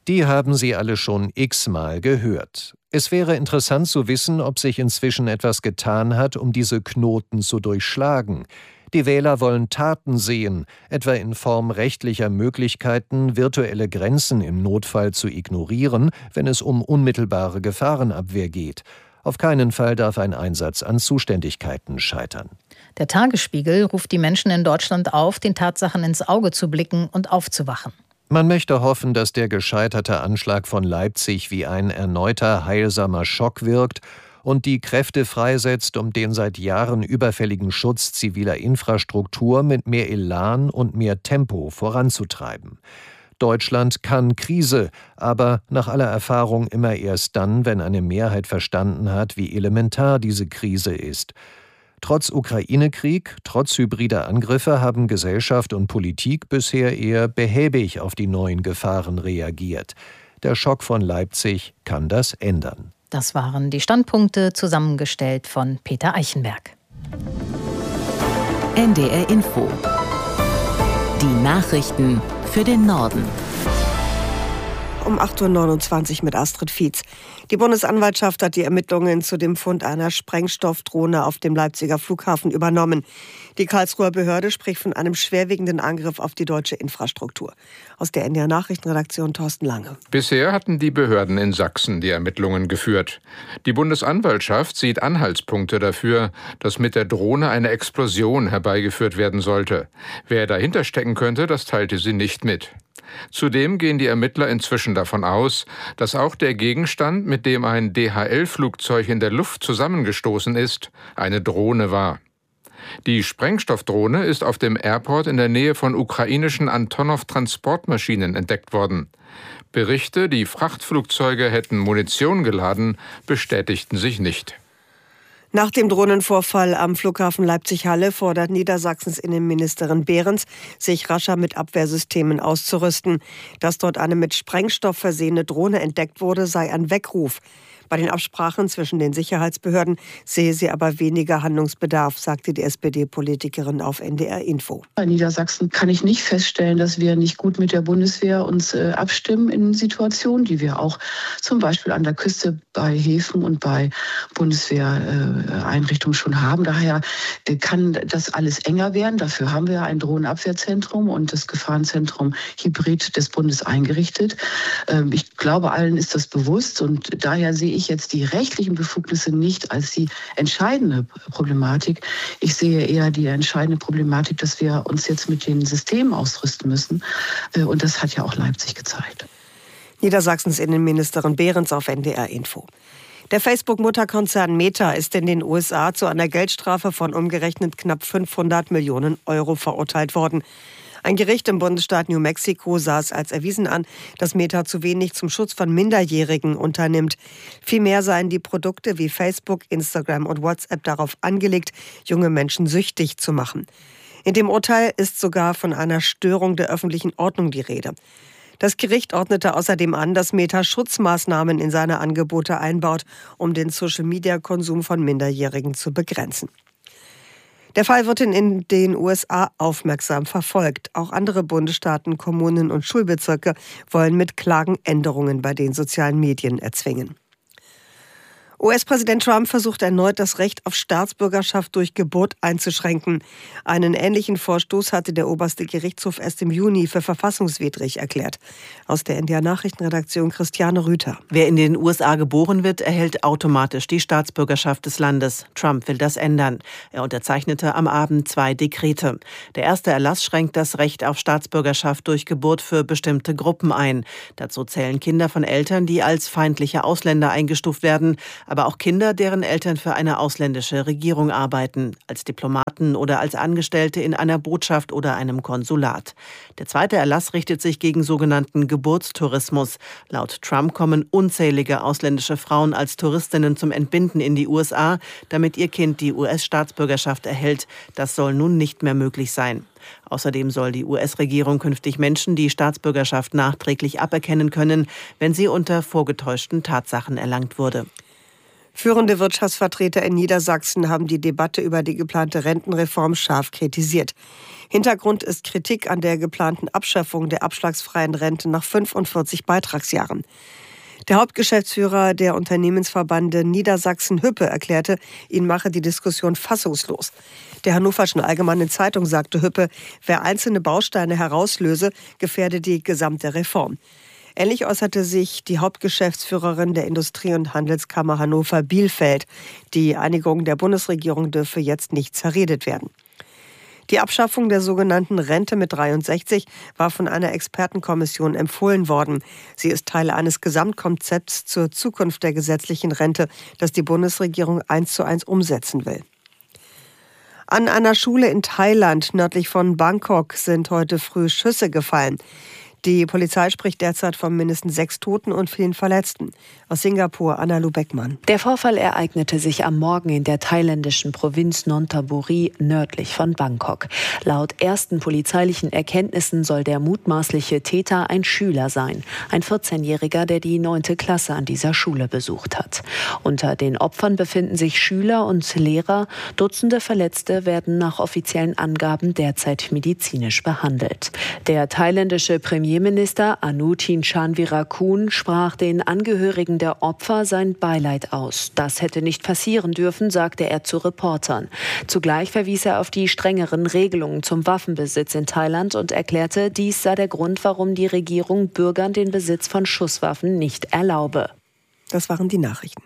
Speaker 6: Die haben Sie alle schon x-mal gehört. Es wäre interessant zu wissen, ob sich inzwischen etwas getan hat, um diese Knoten zu durchschlagen. Die Wähler wollen Taten sehen, etwa in Form rechtlicher Möglichkeiten, virtuelle Grenzen im Notfall zu ignorieren, wenn es um unmittelbare Gefahrenabwehr geht. Auf keinen Fall darf ein Einsatz an Zuständigkeiten scheitern.
Speaker 7: Der Tagesspiegel ruft die Menschen in Deutschland auf, den Tatsachen ins Auge zu blicken und aufzuwachen.
Speaker 6: Man möchte hoffen, dass der gescheiterte Anschlag von Leipzig wie ein erneuter heilsamer Schock wirkt und die Kräfte freisetzt, um den seit Jahren überfälligen Schutz ziviler Infrastruktur mit mehr Elan und mehr Tempo voranzutreiben. Deutschland kann Krise, aber nach aller Erfahrung immer erst dann, wenn eine Mehrheit verstanden hat, wie elementar diese Krise ist. Trotz Ukraine-Krieg, trotz hybrider Angriffe haben Gesellschaft und Politik bisher eher behäbig auf die neuen Gefahren reagiert. Der Schock von Leipzig kann das ändern.
Speaker 7: Das waren die Standpunkte, zusammengestellt von Peter Eichenberg.
Speaker 1: N D R Info. Die Nachrichten für den Norden.
Speaker 2: Um acht Uhr neunundzwanzig mit Astrid Fietz. Die Bundesanwaltschaft hat die Ermittlungen zu dem Fund einer Sprengstoffdrohne auf dem Leipziger Flughafen übernommen. Die Karlsruher Behörde spricht von einem schwerwiegenden Angriff auf die deutsche Infrastruktur. Aus der N D R-Nachrichtenredaktion Thorsten Lange.
Speaker 8: Bisher hatten die Behörden in Sachsen die Ermittlungen geführt. Die Bundesanwaltschaft sieht Anhaltspunkte dafür, dass mit der Drohne eine Explosion herbeigeführt werden sollte. Wer dahinter stecken könnte, das teilte sie nicht mit. Zudem gehen die Ermittler inzwischen davon aus, dass auch der Gegenstand, mit dem ein D H L-Flugzeug in der Luft zusammengestoßen ist, eine Drohne war. Die Sprengstoffdrohne ist auf dem Airport in der Nähe von ukrainischen Antonov-Transportmaschinen entdeckt worden. Berichte, die Frachtflugzeuge hätten Munition geladen, bestätigten sich nicht.
Speaker 2: Nach dem Drohnenvorfall am Flughafen Leipzig-Halle fordert Niedersachsens Innenministerin Behrens, sich rascher mit Abwehrsystemen auszurüsten. Dass dort eine mit Sprengstoff versehene Drohne entdeckt wurde, sei ein Weckruf. Bei den Absprachen zwischen den Sicherheitsbehörden sehe sie aber weniger Handlungsbedarf, sagte die S P D-Politikerin auf N D R Info.
Speaker 9: In Niedersachsen kann ich nicht feststellen, dass wir nicht gut mit der Bundeswehr uns äh, abstimmen in Situationen, die wir auch zum Beispiel an der Küste bei Häfen und bei Bundeswehreinrichtungen äh, schon haben. Daher äh, kann das alles enger werden. Dafür haben wir ein Drohnenabwehrzentrum und das Gefahrenzentrum Hybrid des Bundes eingerichtet. Ähm, ich glaube, allen ist das bewusst und daher sehe ich ich jetzt die rechtlichen Befugnisse nicht als die entscheidende Problematik. Ich sehe eher die entscheidende Problematik, dass wir uns jetzt mit den Systemen ausrüsten müssen. Und das hat ja auch Leipzig gezeigt.
Speaker 2: Niedersachsens Innenministerin Behrens auf N D R Info. Der Facebook-Mutterkonzern Meta ist in den U S A zu einer Geldstrafe von umgerechnet knapp fünfhundert Millionen Euro verurteilt worden. Ein Gericht im Bundesstaat New Mexico sah es als erwiesen an, dass Meta zu wenig zum Schutz von Minderjährigen unternimmt. Vielmehr seien die Produkte wie Facebook, Instagram und WhatsApp darauf angelegt, junge Menschen süchtig zu machen. In dem Urteil ist sogar von einer Störung der öffentlichen Ordnung die Rede. Das Gericht ordnete außerdem an, dass Meta Schutzmaßnahmen in seine Angebote einbaut, um den Social-Media-Konsum von Minderjährigen zu begrenzen. Der Fall wird in den U S A aufmerksam verfolgt. Auch andere Bundesstaaten, Kommunen und Schulbezirke wollen mit Klagen Änderungen bei den sozialen Medien erzwingen. U S-Präsident Trump versucht erneut, das Recht auf Staatsbürgerschaft durch Geburt einzuschränken. Einen ähnlichen Vorstoß hatte der oberste Gerichtshof erst im Juni für verfassungswidrig erklärt. Aus der N D R-Nachrichtenredaktion Christiane Rüther.
Speaker 10: Wer in den U S A geboren wird, erhält automatisch die Staatsbürgerschaft des Landes. Trump will das ändern. Er unterzeichnete am Abend zwei Dekrete. Der erste Erlass schränkt das Recht auf Staatsbürgerschaft durch Geburt für bestimmte Gruppen ein. Dazu zählen Kinder von Eltern, die als feindliche Ausländer eingestuft werden, aber auch Kinder, deren Eltern für eine ausländische Regierung arbeiten, als Diplomaten oder als Angestellte in einer Botschaft oder einem Konsulat. Der zweite Erlass richtet sich gegen sogenannten Geburtstourismus. Laut Trump kommen unzählige ausländische Frauen als Touristinnen zum Entbinden in die U S A, damit ihr Kind die U S-Staatsbürgerschaft erhält. Das soll nun nicht mehr möglich sein. Außerdem soll die U S-Regierung künftig Menschen die Staatsbürgerschaft nachträglich aberkennen können, wenn sie unter vorgetäuschten Tatsachen erlangt wurde.
Speaker 2: Führende Wirtschaftsvertreter in Niedersachsen haben die Debatte über die geplante Rentenreform scharf kritisiert. Hintergrund ist Kritik an der geplanten Abschaffung der abschlagsfreien Rente nach fünfundvierzig Beitragsjahren. Der Hauptgeschäftsführer der Unternehmensverbande Niedersachsen Hüppe erklärte, ihn mache die Diskussion fassungslos. Der Hannoverschen Allgemeinen Zeitung sagte Hüppe, wer einzelne Bausteine herauslöse, gefährde die gesamte Reform. Ähnlich äußerte sich die Hauptgeschäftsführerin der Industrie- und Handelskammer Hannover Bielfeld. Die Einigung der Bundesregierung dürfe jetzt nicht zerredet werden. Die Abschaffung der sogenannten Rente mit dreiundsechzig war von einer Expertenkommission empfohlen worden. Sie ist Teil eines Gesamtkonzepts zur Zukunft der gesetzlichen Rente, das die Bundesregierung eins zu eins umsetzen will. An einer Schule in Thailand nördlich von Bangkok sind heute früh Schüsse gefallen. Die Polizei spricht derzeit von mindestens sechs Toten und vielen Verletzten. Aus Singapur, Anna-Lu Beckmann.
Speaker 11: Der Vorfall ereignete sich am Morgen in der thailändischen Provinz Nonthaburi nördlich von Bangkok. Laut ersten polizeilichen Erkenntnissen soll der mutmaßliche Täter ein Schüler sein. Ein vierzehnjähriger, der die neunte Klasse an dieser Schule besucht hat. Unter den Opfern befinden sich Schüler und Lehrer. Dutzende Verletzte werden nach offiziellen Angaben derzeit medizinisch behandelt. Der thailändische Premier Premierminister Anutin Chanvirakul sprach den Angehörigen der Opfer sein Beileid aus. Das hätte nicht passieren dürfen, sagte er zu Reportern. Zugleich verwies er auf die strengeren Regelungen zum Waffenbesitz in Thailand und erklärte, dies sei der Grund, warum die Regierung Bürgern den Besitz von Schusswaffen nicht erlaube.
Speaker 2: Das waren die Nachrichten.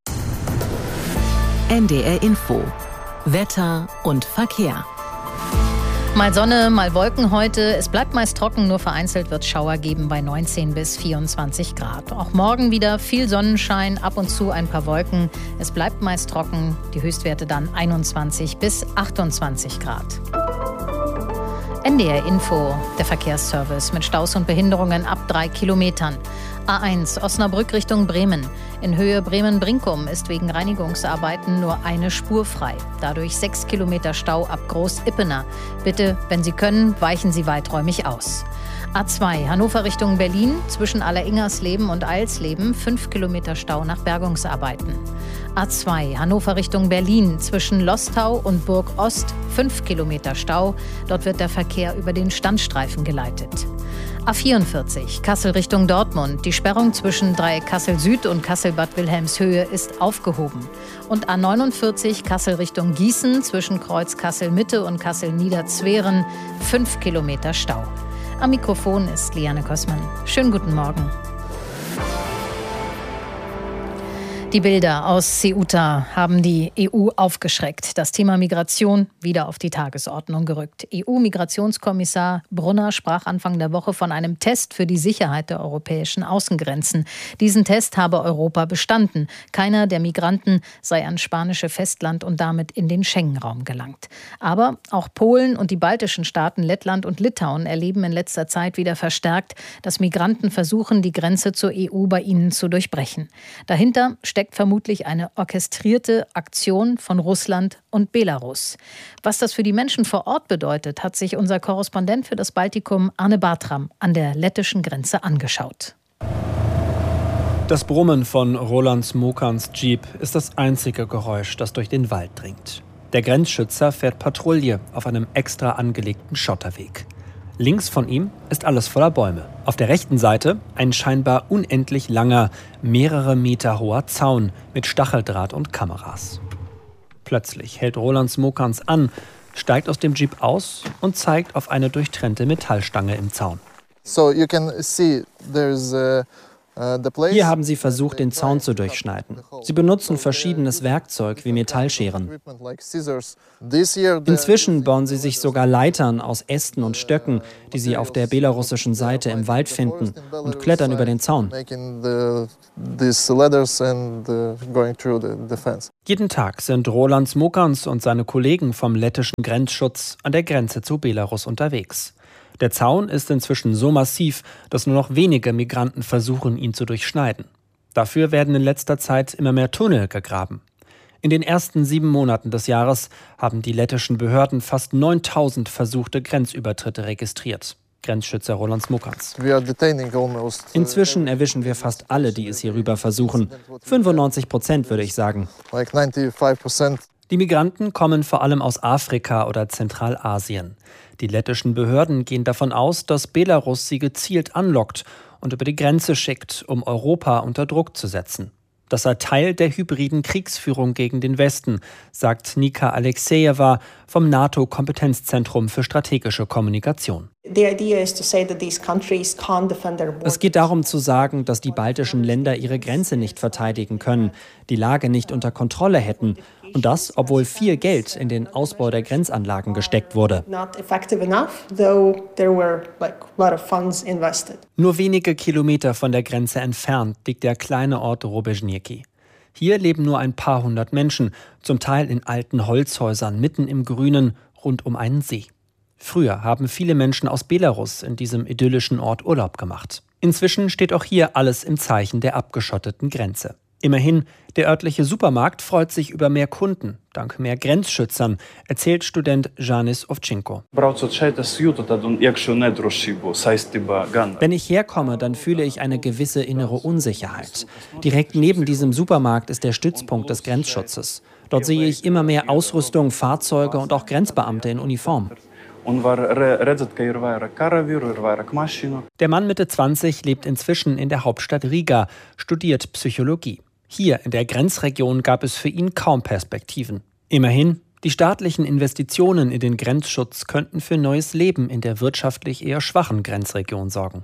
Speaker 1: N D R Info. Wetter und Verkehr.
Speaker 7: Mal Sonne, mal Wolken heute. Es bleibt meist trocken, nur vereinzelt wird es Schauer geben bei neunzehn bis vierundzwanzig Grad. Auch morgen wieder viel Sonnenschein, ab und zu ein paar Wolken. Es bleibt meist trocken, die Höchstwerte dann einundzwanzig bis achtundzwanzig Grad. N D R Info, der Verkehrsservice mit Staus und Behinderungen ab drei Kilometern. A eins Osnabrück Richtung Bremen. In Höhe Bremen-Brinkum ist wegen Reinigungsarbeiten nur eine Spur frei. Dadurch sechs Kilometer Stau ab Groß-Ippener. Bitte, wenn Sie können, weichen Sie weiträumig aus. A zwei Hannover Richtung Berlin. Zwischen Alleringersleben und Eilsleben fünf Kilometer Stau nach Bergungsarbeiten. A zwei Hannover Richtung Berlin. Zwischen Lostau und Burg Ost fünf Kilometer Stau. Dort wird der Verkehr über den Standstreifen geleitet. A vierundvierzig Kassel Richtung Dortmund. Die Sperrung zwischen Dreieck Kassel Süd und Kassel-Bad Wilhelmshöhe ist aufgehoben. Und A neunundvierzig Kassel Richtung Gießen zwischen Kreuz Kassel Mitte und Kassel Niederzweren fünf Kilometer Stau. Am Mikrofon ist Liane Kossmann. Schönen guten Morgen. Die Bilder aus Ceuta haben die E U aufgeschreckt. Das Thema Migration wieder auf die Tagesordnung gerückt. E U-Migrationskommissar Brunner sprach Anfang der Woche von einem Test für die Sicherheit der europäischen Außengrenzen. Diesen Test habe Europa bestanden. Keiner der Migranten sei ans spanische Festland und damit in den Schengen-Raum gelangt. Aber auch Polen und die baltischen Staaten Lettland und Litauen erleben in letzter Zeit wieder verstärkt, dass Migranten versuchen, die Grenze zur E U bei ihnen zu durchbrechen. Dahinter steckt steckt vermutlich eine orchestrierte Aktion von Russland und Belarus. Was das für die Menschen vor Ort bedeutet, hat sich unser Korrespondent für das Baltikum Arne Bartram an der lettischen Grenze angeschaut.
Speaker 14: Das Brummen von Roland Smokans Jeep ist das einzige Geräusch, das durch den Wald dringt. Der Grenzschützer fährt Patrouille auf einem extra angelegten Schotterweg. Links von ihm ist alles voller Bäume. Auf der rechten Seite ein scheinbar unendlich langer, mehrere Meter hoher Zaun mit Stacheldraht und Kameras. Plötzlich hält Roland Smokans an, steigt aus dem Jeep aus und zeigt auf eine durchtrennte Metallstange im Zaun.
Speaker 15: So you can see there's a
Speaker 14: Hier haben sie versucht, den Zaun zu durchschneiden. Sie benutzen verschiedenes Werkzeug wie Metallscheren. Inzwischen bauen sie sich sogar Leitern aus Ästen und Stöcken, die sie auf der belarussischen Seite im Wald finden, und klettern über den Zaun. Jeden Tag sind Roland Smokans und seine Kollegen vom lettischen Grenzschutz an der Grenze zu Belarus unterwegs. Der Zaun ist inzwischen so massiv, dass nur noch wenige Migranten versuchen, ihn zu durchschneiden. Dafür werden in letzter Zeit immer mehr Tunnel gegraben. In den ersten sieben Monaten des Jahres haben die lettischen Behörden fast neuntausend versuchte Grenzübertritte registriert. Grenzschützer Roland Smokans. Inzwischen erwischen wir fast alle, die es hier rüber versuchen. fünfundneunzig Prozent würde ich sagen. Die Migranten kommen vor allem aus Afrika oder Zentralasien. Die lettischen Behörden gehen davon aus, dass Belarus sie gezielt anlockt und über die Grenze schickt, um Europa unter Druck zu setzen. Das sei Teil der hybriden Kriegsführung gegen den Westen, sagt Nika Alexejeva vom NATO-Kompetenzzentrum für strategische Kommunikation. Es geht darum zu sagen, dass die baltischen Länder ihre Grenze nicht verteidigen können, die Lage nicht unter Kontrolle hätten. Und das, obwohl viel Geld in den Ausbau der Grenzanlagen gesteckt wurde. Nur wenige Kilometer von der Grenze entfernt liegt der kleine Ort Robežňky. Hier leben nur ein paar hundert Menschen, zum Teil in alten Holzhäusern mitten im Grünen rund um einen See. Früher haben viele Menschen aus Belarus in diesem idyllischen Ort Urlaub gemacht. Inzwischen steht auch hier alles im Zeichen der abgeschotteten Grenze. Immerhin, der örtliche Supermarkt freut sich über mehr Kunden, dank mehr Grenzschützern, erzählt Student Janis Ovčinko. Wenn ich herkomme, dann fühle ich eine gewisse innere Unsicherheit. Direkt neben diesem Supermarkt ist der Stützpunkt des Grenzschutzes. Dort sehe ich immer mehr Ausrüstung, Fahrzeuge und auch Grenzbeamte in Uniform. Der Mann Mitte zwanzig lebt inzwischen in der Hauptstadt Riga, studiert Psychologie. Hier in der Grenzregion gab es für ihn kaum Perspektiven. Immerhin, die staatlichen Investitionen in den Grenzschutz könnten für neues Leben in der wirtschaftlich eher schwachen Grenzregion sorgen.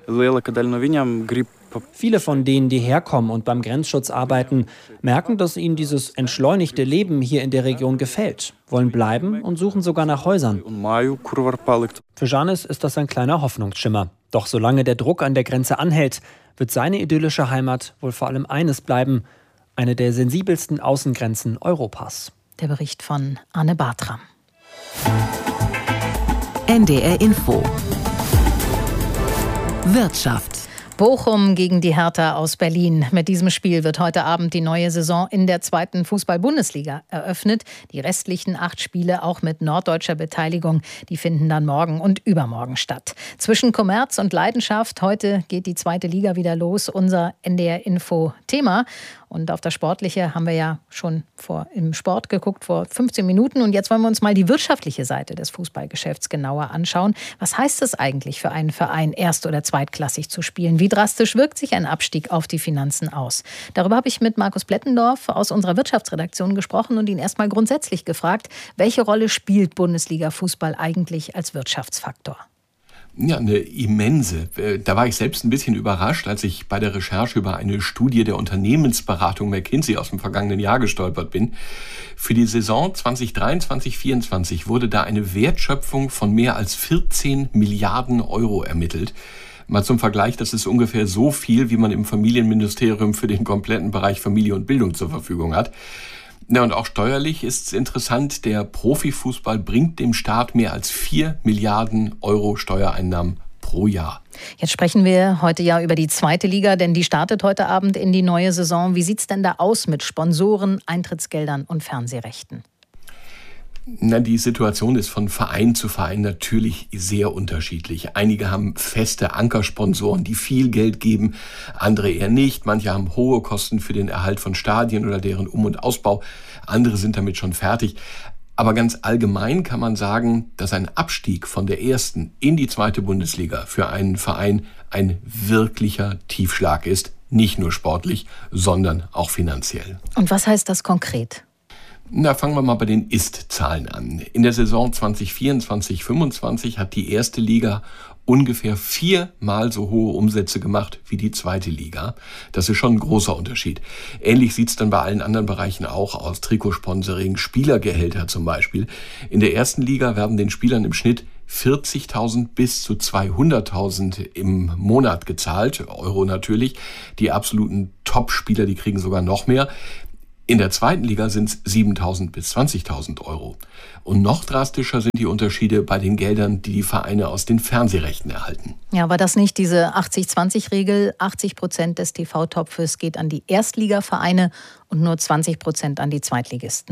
Speaker 14: Viele von denen, die herkommen und beim Grenzschutz arbeiten, merken, dass ihnen dieses entschleunigte Leben hier in der Region gefällt, wollen bleiben und suchen sogar nach Häusern. Für Janis ist das ein kleiner Hoffnungsschimmer. Doch solange der Druck an der Grenze anhält, wird seine idyllische Heimat wohl vor allem eines bleiben: eine der sensibelsten Außengrenzen Europas.
Speaker 7: Der Bericht von Anne Bartram.
Speaker 1: N D R Info. Wirtschaft.
Speaker 7: Bochum gegen die Hertha aus Berlin. Mit diesem Spiel wird heute Abend die neue Saison in der zweiten Fußball-Bundesliga eröffnet. Die restlichen acht Spiele, auch mit norddeutscher Beteiligung, die finden dann morgen und übermorgen statt. Zwischen Kommerz und Leidenschaft, heute geht die zweite Liga wieder los, unser N D R-Info-Thema. Und auf das Sportliche haben wir ja schon vor, im Sport geguckt vor fünfzehn Minuten. Und jetzt wollen wir uns mal die wirtschaftliche Seite des Fußballgeschäfts genauer anschauen. Was heißt es eigentlich für einen Verein, erst- oder zweitklassig zu spielen? Wie drastisch wirkt sich ein Abstieg auf die Finanzen aus? Darüber habe ich mit Markus Blettendorf aus unserer Wirtschaftsredaktion gesprochen und ihn erstmal grundsätzlich gefragt, welche Rolle spielt Bundesliga-Fußball eigentlich als Wirtschaftsfaktor?
Speaker 12: Ja, eine immense. Da war ich selbst ein bisschen überrascht, als ich bei der Recherche über eine Studie der Unternehmensberatung McKinsey aus dem vergangenen Jahr gestolpert bin. Für die Saison zwanzig dreiundzwanzig vierundzwanzig wurde da eine Wertschöpfung von mehr als vierzehn Milliarden Euro ermittelt. Mal zum Vergleich, das ist ungefähr so viel, wie man im Familienministerium für den kompletten Bereich Familie und Bildung zur Verfügung hat. Ja, und auch steuerlich ist es interessant, der Profifußball bringt dem Staat mehr als vier Milliarden Euro Steuereinnahmen pro Jahr.
Speaker 7: Jetzt sprechen wir heute ja über die zweite Liga, denn die startet heute Abend in die neue Saison. Wie sieht es denn da aus mit Sponsoren, Eintrittsgeldern und Fernsehrechten?
Speaker 12: Na, die Situation ist von Verein zu Verein natürlich sehr unterschiedlich. Einige haben feste Ankersponsoren, die viel Geld geben, andere eher nicht. Manche haben hohe Kosten für den Erhalt von Stadien oder deren Um- und Ausbau. Andere sind damit schon fertig. Aber ganz allgemein kann man sagen, dass ein Abstieg von der ersten in die zweite Bundesliga für einen Verein ein wirklicher Tiefschlag ist. Nicht nur sportlich, sondern auch finanziell.
Speaker 7: Und was heißt das konkret?
Speaker 12: Na, fangen wir mal bei den Ist-Zahlen an. In der Saison zwanzig vierundzwanzig fünfundzwanzig hat die erste Liga ungefähr viermal so hohe Umsätze gemacht wie die zweite Liga. Das ist schon ein großer Unterschied. Ähnlich sieht's dann bei allen anderen Bereichen auch aus. Trikotsponsoring, Spielergehälter zum Beispiel. In der ersten Liga werden den Spielern im Schnitt vierzigtausend bis zu zweihunderttausend im Monat gezahlt. Euro natürlich. Die absoluten Top-Spieler, die kriegen sogar noch mehr. In der zweiten Liga sind es siebentausend bis zwanzigtausend Euro. Und noch drastischer sind die Unterschiede bei den Geldern, die die Vereine aus den Fernsehrechten erhalten.
Speaker 7: Ja, war das nicht diese achtzig zwanzig Regel? achtzig Prozent des T V-Topfes geht an die Erstligavereine und nur zwanzig Prozent an die Zweitligisten.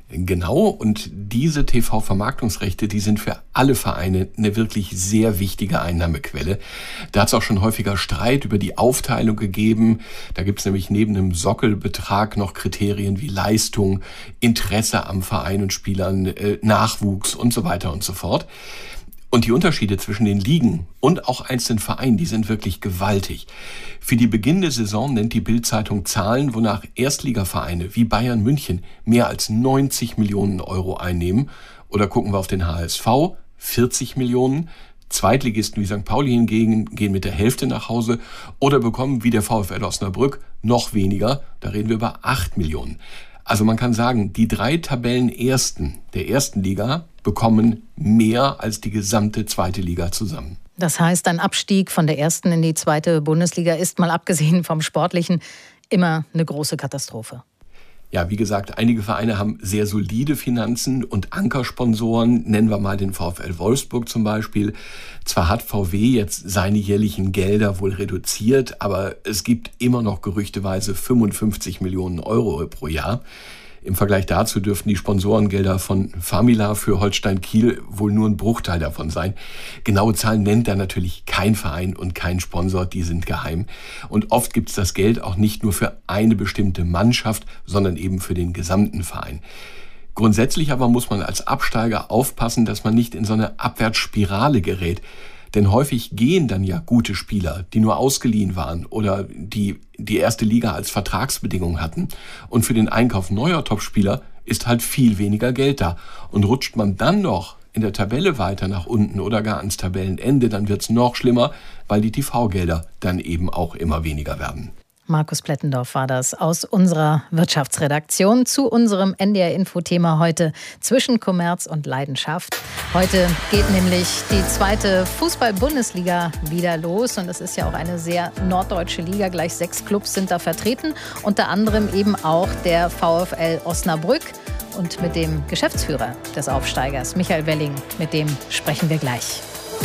Speaker 12: Genau, und diese T V-Vermarktungsrechte, die sind für alle Vereine eine wirklich sehr wichtige Einnahmequelle. Da hat es auch schon häufiger Streit über die Aufteilung gegeben. Da gibt es nämlich neben einem Sockelbetrag noch Kriterien wie Leistung, Interesse am Verein und Spielern, äh, Nachwuchs und so weiter und so fort. Und die Unterschiede zwischen den Ligen und auch einzelnen Vereinen, die sind wirklich gewaltig. Für die beginnende Saison nennt die Bild-Zeitung Zahlen, wonach Erstligavereine wie Bayern München mehr als neunzig Millionen Euro einnehmen. Oder gucken wir auf den H S V, vierzig Millionen. Zweitligisten wie Sankt Pauli hingegen gehen mit der Hälfte nach Hause oder bekommen wie der VfL Osnabrück noch weniger. Da reden wir über acht Millionen. Also man kann sagen, die drei Tabellenersten der ersten Liga bekommen mehr als die gesamte zweite Liga zusammen.
Speaker 7: Das heißt, ein Abstieg von der ersten in die zweite Bundesliga ist, mal abgesehen vom Sportlichen, immer eine große Katastrophe.
Speaker 12: Ja, wie gesagt, einige Vereine haben sehr solide Finanzen und Ankersponsoren, nennen wir mal den VfL Wolfsburg zum Beispiel. Zwar hat V W jetzt seine jährlichen Gelder wohl reduziert, aber es gibt immer noch gerüchteweise fünfundfünfzig Millionen Euro pro Jahr. Im Vergleich dazu dürften die Sponsorengelder von Famila für Holstein Kiel wohl nur ein Bruchteil davon sein. Genaue Zahlen nennt da natürlich kein Verein und kein Sponsor, die sind geheim. Und oft gibt es das Geld auch nicht nur für eine bestimmte Mannschaft, sondern eben für den gesamten Verein. Grundsätzlich aber muss man als Absteiger aufpassen, dass man nicht in so eine Abwärtsspirale gerät. Denn häufig gehen dann ja gute Spieler, die nur ausgeliehen waren oder die die erste Liga als Vertragsbedingung hatten. Und für den Einkauf neuer Topspieler ist halt viel weniger Geld da. Und rutscht man dann noch in der Tabelle weiter nach unten oder gar ans Tabellenende, dann wird's noch schlimmer, weil die T V-Gelder dann eben auch immer weniger werden.
Speaker 7: Markus Plettendorf war das aus unserer Wirtschaftsredaktion zu unserem N D R-Info-Thema heute zwischen Kommerz und Leidenschaft. Heute geht nämlich die zweite Fußball-Bundesliga wieder los und es ist ja auch eine sehr norddeutsche Liga. Gleich sechs Clubs sind da vertreten, unter anderem eben auch der VfL Osnabrück. Und mit dem Geschäftsführer des Aufsteigers, Michael Welling, mit dem sprechen wir gleich.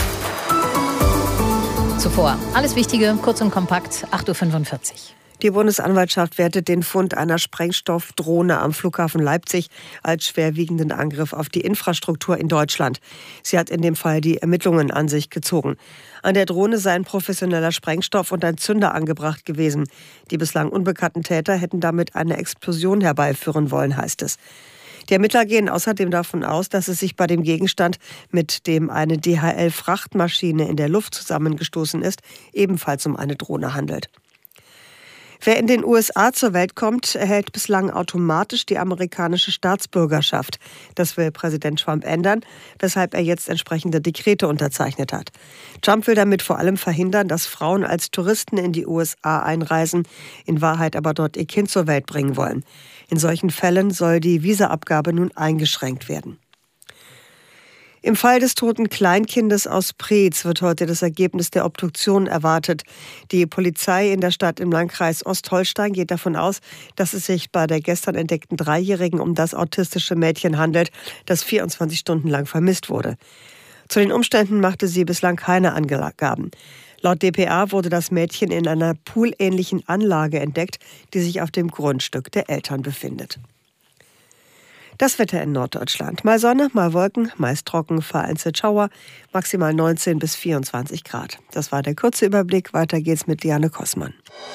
Speaker 7: Zuvor alles Wichtige, kurz und kompakt, acht Uhr fünfundvierzig.
Speaker 2: Die Bundesanwaltschaft wertet den Fund einer Sprengstoffdrohne am Flughafen Leipzig als schwerwiegenden Angriff auf die Infrastruktur in Deutschland. Sie hat in dem Fall die Ermittlungen an sich gezogen. An der Drohne sei ein professioneller Sprengstoff und ein Zünder angebracht gewesen. Die bislang unbekannten Täter hätten damit eine Explosion herbeiführen wollen, heißt es. Die Ermittler gehen außerdem davon aus, dass es sich bei dem Gegenstand, mit dem eine D H L-Frachtmaschine in der Luft zusammengestoßen ist, ebenfalls um eine Drohne handelt. Wer in den U S A zur Welt kommt, erhält bislang automatisch die amerikanische Staatsbürgerschaft. Das will Präsident Trump ändern, weshalb er jetzt entsprechende Dekrete unterzeichnet hat. Trump will damit vor allem verhindern, dass Frauen als Touristen in die U S A einreisen, in Wahrheit aber dort ihr Kind zur Welt bringen wollen. In solchen Fällen soll die Visaabgabe nun eingeschränkt werden. Im Fall des toten Kleinkindes aus Preetz wird heute das Ergebnis der Obduktion erwartet. Die Polizei in der Stadt im Landkreis Ostholstein geht davon aus, dass es sich bei der gestern entdeckten Dreijährigen um das autistische Mädchen handelt, das vierundzwanzig Stunden lang vermisst wurde. Zu den Umständen machte sie bislang keine Angaben. Laut D P A wurde das Mädchen in einer poolähnlichen Anlage entdeckt, die sich auf dem Grundstück der Eltern befindet. Das Wetter in Norddeutschland. Mal Sonne, mal Wolken, meist trocken, vereinzelt Schauer, maximal neunzehn bis vierundzwanzig Grad. Das war der kurze Überblick. Weiter geht's mit Diane Kossmann.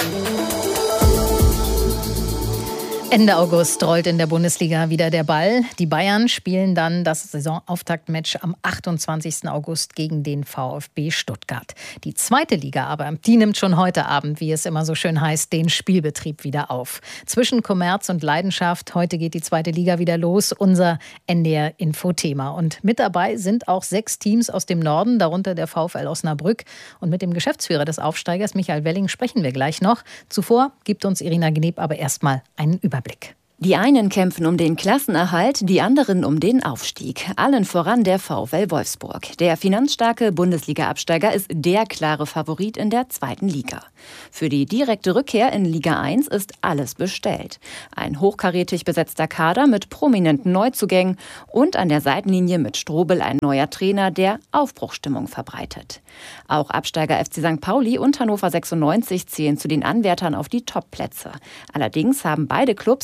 Speaker 7: Ende August rollt in der Bundesliga wieder der Ball. Die Bayern spielen dann das Saisonauftaktmatch am achtundzwanzigsten August gegen den VfB Stuttgart. Die zweite Liga aber, die nimmt schon heute Abend, wie es immer so schön heißt, den Spielbetrieb wieder auf. Zwischen Kommerz und Leidenschaft, heute geht die zweite Liga wieder los, unser N D R-Info-Thema. Und mit dabei sind auch sechs Teams aus dem Norden, darunter der VfL Osnabrück. Und mit dem Geschäftsführer des Aufsteigers, Michael Welling, sprechen wir gleich noch. Zuvor gibt uns Irina Gneb aber erstmal einen Überblick.
Speaker 13: Die einen kämpfen um den Klassenerhalt, die anderen um den Aufstieg. Allen voran der VfL Wolfsburg. Der finanzstarke Bundesliga-Absteiger ist der klare Favorit in der zweiten Liga. Für die direkte Rückkehr in Liga eins ist alles bestellt. Ein hochkarätig besetzter Kader mit prominenten Neuzugängen und an der Seitenlinie mit Strobel ein neuer Trainer, der Aufbruchsstimmung verbreitet. Auch Absteiger F C Sankt Pauli und Hannover sechsundneunzig zählen zu den Anwärtern auf die Top-Plätze. Allerdings haben beide Clubs wichtige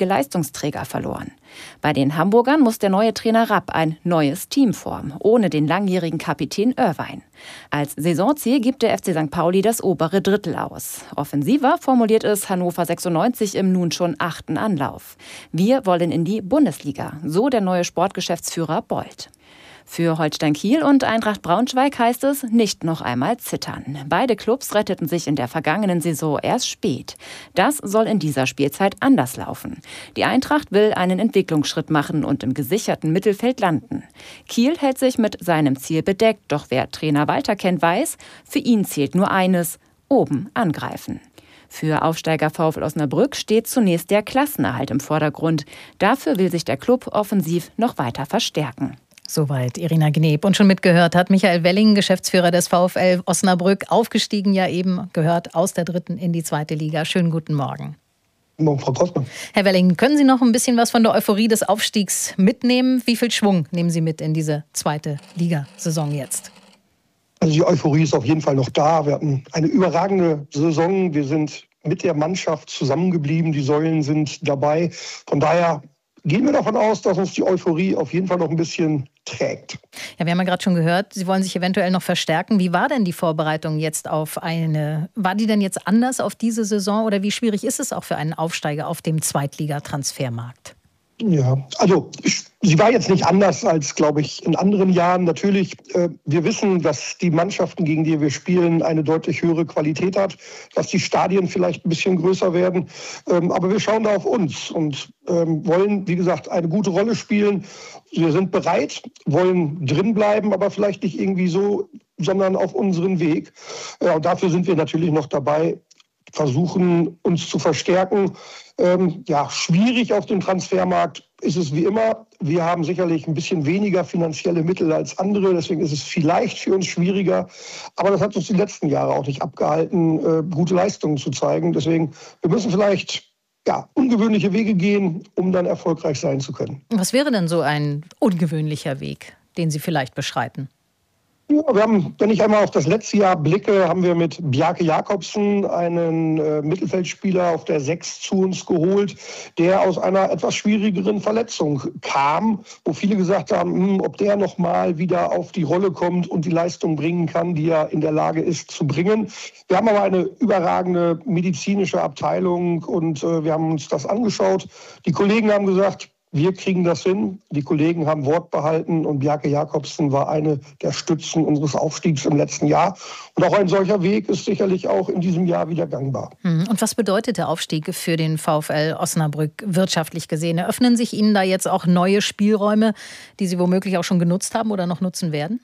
Speaker 13: wichtige Leistungsträger verloren. Bei den Hamburgern muss der neue Trainer Rapp ein neues Team formen, ohne den langjährigen Kapitän Irvine. Als Saisonziel gibt der F C Sankt Pauli das obere Drittel aus. Offensiver formuliert es Hannover sechsundneunzig im nun schon achten Anlauf. Wir wollen in die Bundesliga, so der neue Sportgeschäftsführer Bold. Für Holstein Kiel und Eintracht Braunschweig heißt es nicht noch einmal zittern. Beide Clubs retteten sich in der vergangenen Saison erst spät. Das soll in dieser Spielzeit anders laufen. Die Eintracht will einen Entwicklungsschritt machen und im gesicherten Mittelfeld landen. Kiel hält sich mit seinem Ziel bedeckt, doch wer Trainer Walter kennt, weiß, für ihn zählt nur eines: oben angreifen. Für Aufsteiger VfL Osnabrück steht zunächst der Klassenerhalt im Vordergrund. Dafür will sich der Club offensiv noch weiter verstärken.
Speaker 7: Soweit Irina Gneb. Und schon mitgehört hat Michael Welling, Geschäftsführer des VfL Osnabrück, aufgestiegen, ja eben gehört, aus der dritten in die zweite Liga. Schönen guten Morgen.
Speaker 16: Guten Morgen, Frau Postmann.
Speaker 7: Herr Welling, können Sie noch ein bisschen was von der Euphorie des Aufstiegs mitnehmen? Wie viel Schwung nehmen Sie mit in diese zweite Ligasaison jetzt?
Speaker 16: Also die Euphorie ist auf jeden Fall noch da. Wir hatten eine überragende Saison. Wir sind mit der Mannschaft zusammengeblieben. Die Säulen sind dabei. Von daher gehen wir davon aus, dass uns die Euphorie auf jeden Fall noch ein bisschen trägt.
Speaker 7: Ja, wir haben ja gerade schon gehört, Sie wollen sich eventuell noch verstärken. Wie war denn die Vorbereitung jetzt auf eine, war die denn jetzt anders auf diese Saison oder wie schwierig ist es auch für einen Aufsteiger auf dem Zweitliga-Transfermarkt?
Speaker 16: Ja, also ich, sie war jetzt nicht anders als, glaube ich, in anderen Jahren. Natürlich, äh, wir wissen, dass die Mannschaften, gegen die wir spielen, eine deutlich höhere Qualität hat, dass die Stadien vielleicht ein bisschen größer werden. Ähm, aber wir schauen da auf uns und ähm, wollen, wie gesagt, eine gute Rolle spielen. Wir sind bereit, wollen drin bleiben, aber vielleicht nicht irgendwie so, sondern auf unseren Weg. Ja, und dafür sind wir natürlich noch dabei, versuchen, uns zu verstärken. Ähm, ja, schwierig auf dem Transfermarkt ist es wie immer. Wir haben sicherlich ein bisschen weniger finanzielle Mittel als andere. Deswegen ist es vielleicht für uns schwieriger. Aber das hat uns die letzten Jahre auch nicht abgehalten, äh, gute Leistungen zu zeigen. Deswegen, wir müssen vielleicht ja, ungewöhnliche Wege gehen, um dann erfolgreich sein zu können.
Speaker 7: Was wäre denn so ein ungewöhnlicher Weg, den Sie vielleicht beschreiten?
Speaker 16: Ja, wir haben, wenn ich einmal auf das letzte Jahr blicke, haben wir mit Bjarke Jakobsen einen äh, Mittelfeldspieler auf der sechs zu uns geholt, der aus einer etwas schwierigeren Verletzung kam, wo viele gesagt haben, hm, ob der noch mal wieder auf die Rolle kommt und die Leistung bringen kann, die er in der Lage ist zu bringen. Wir haben aber eine überragende medizinische Abteilung und äh, wir haben uns das angeschaut. Die Kollegen haben gesagt, wir kriegen das hin. Die Kollegen haben Wort behalten und Bjarke Jakobsen war eine der Stützen unseres Aufstiegs im letzten Jahr. Und auch ein solcher Weg ist sicherlich auch in diesem Jahr wieder gangbar.
Speaker 7: Und was bedeutet der Aufstieg für den VfL Osnabrück wirtschaftlich gesehen? Eröffnen sich Ihnen da jetzt auch neue Spielräume, die Sie womöglich auch schon genutzt haben oder noch nutzen werden?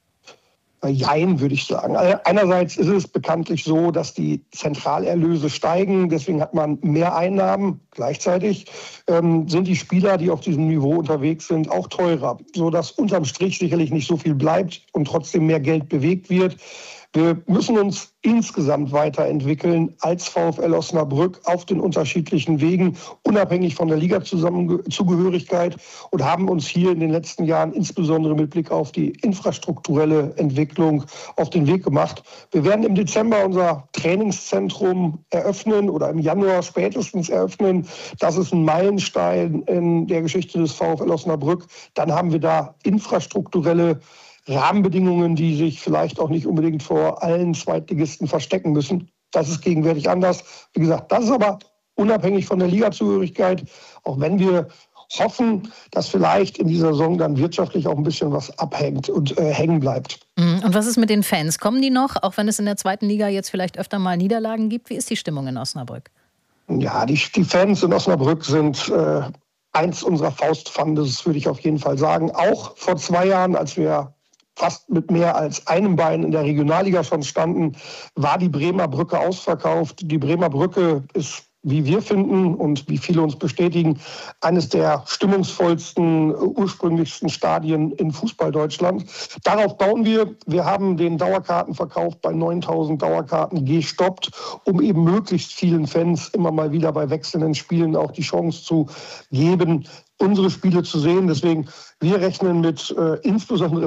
Speaker 16: Jein, würde ich sagen. Einerseits ist es bekanntlich so, dass die Zentralerlöse steigen, deswegen hat man mehr Einnahmen. Gleichzeitig ähm, sind die Spieler, die auf diesem Niveau unterwegs sind, auch teurer, sodass unterm Strich sicherlich nicht so viel bleibt und trotzdem mehr Geld bewegt wird. Wir müssen uns insgesamt weiterentwickeln als VfL Osnabrück auf den unterschiedlichen Wegen, unabhängig von der Ligazugehörigkeit und haben uns hier in den letzten Jahren insbesondere mit Blick auf die infrastrukturelle Entwicklung auf den Weg gemacht. Wir werden im Dezember unser Trainingszentrum eröffnen oder im Januar spätestens eröffnen. Das ist ein Meilenstein in der Geschichte des VfL Osnabrück. Dann haben wir da infrastrukturelle Rahmenbedingungen, die sich vielleicht auch nicht unbedingt vor allen Zweitligisten verstecken müssen. Das ist gegenwärtig anders. Wie gesagt, das ist aber unabhängig von der Ligazugehörigkeit, auch wenn wir hoffen, dass vielleicht in dieser Saison dann wirtschaftlich auch ein bisschen was abhängt und äh, hängen bleibt.
Speaker 7: Und was ist mit den Fans? Kommen die noch, auch wenn es in der zweiten Liga jetzt vielleicht öfter mal Niederlagen gibt? Wie ist die Stimmung in Osnabrück?
Speaker 16: Ja, die, die Fans in Osnabrück sind äh, eins unserer Faustpfandes, würde ich auf jeden Fall sagen. Auch vor zwei Jahren, als wir fast mit mehr als einem Bein in der Regionalliga schon standen, war die Bremer Brücke ausverkauft. Die Bremer Brücke ist, wie wir finden und wie viele uns bestätigen, eines der stimmungsvollsten, ursprünglichsten Stadien in Fußball-Deutschland. Darauf bauen wir. Wir haben den Dauerkartenverkauf bei neuntausend Dauerkarten gestoppt, um eben möglichst vielen Fans immer mal wieder bei wechselnden Spielen auch die Chance zu geben, unsere Spiele zu sehen. Deswegen, wir rechnen mit äh, insbesondere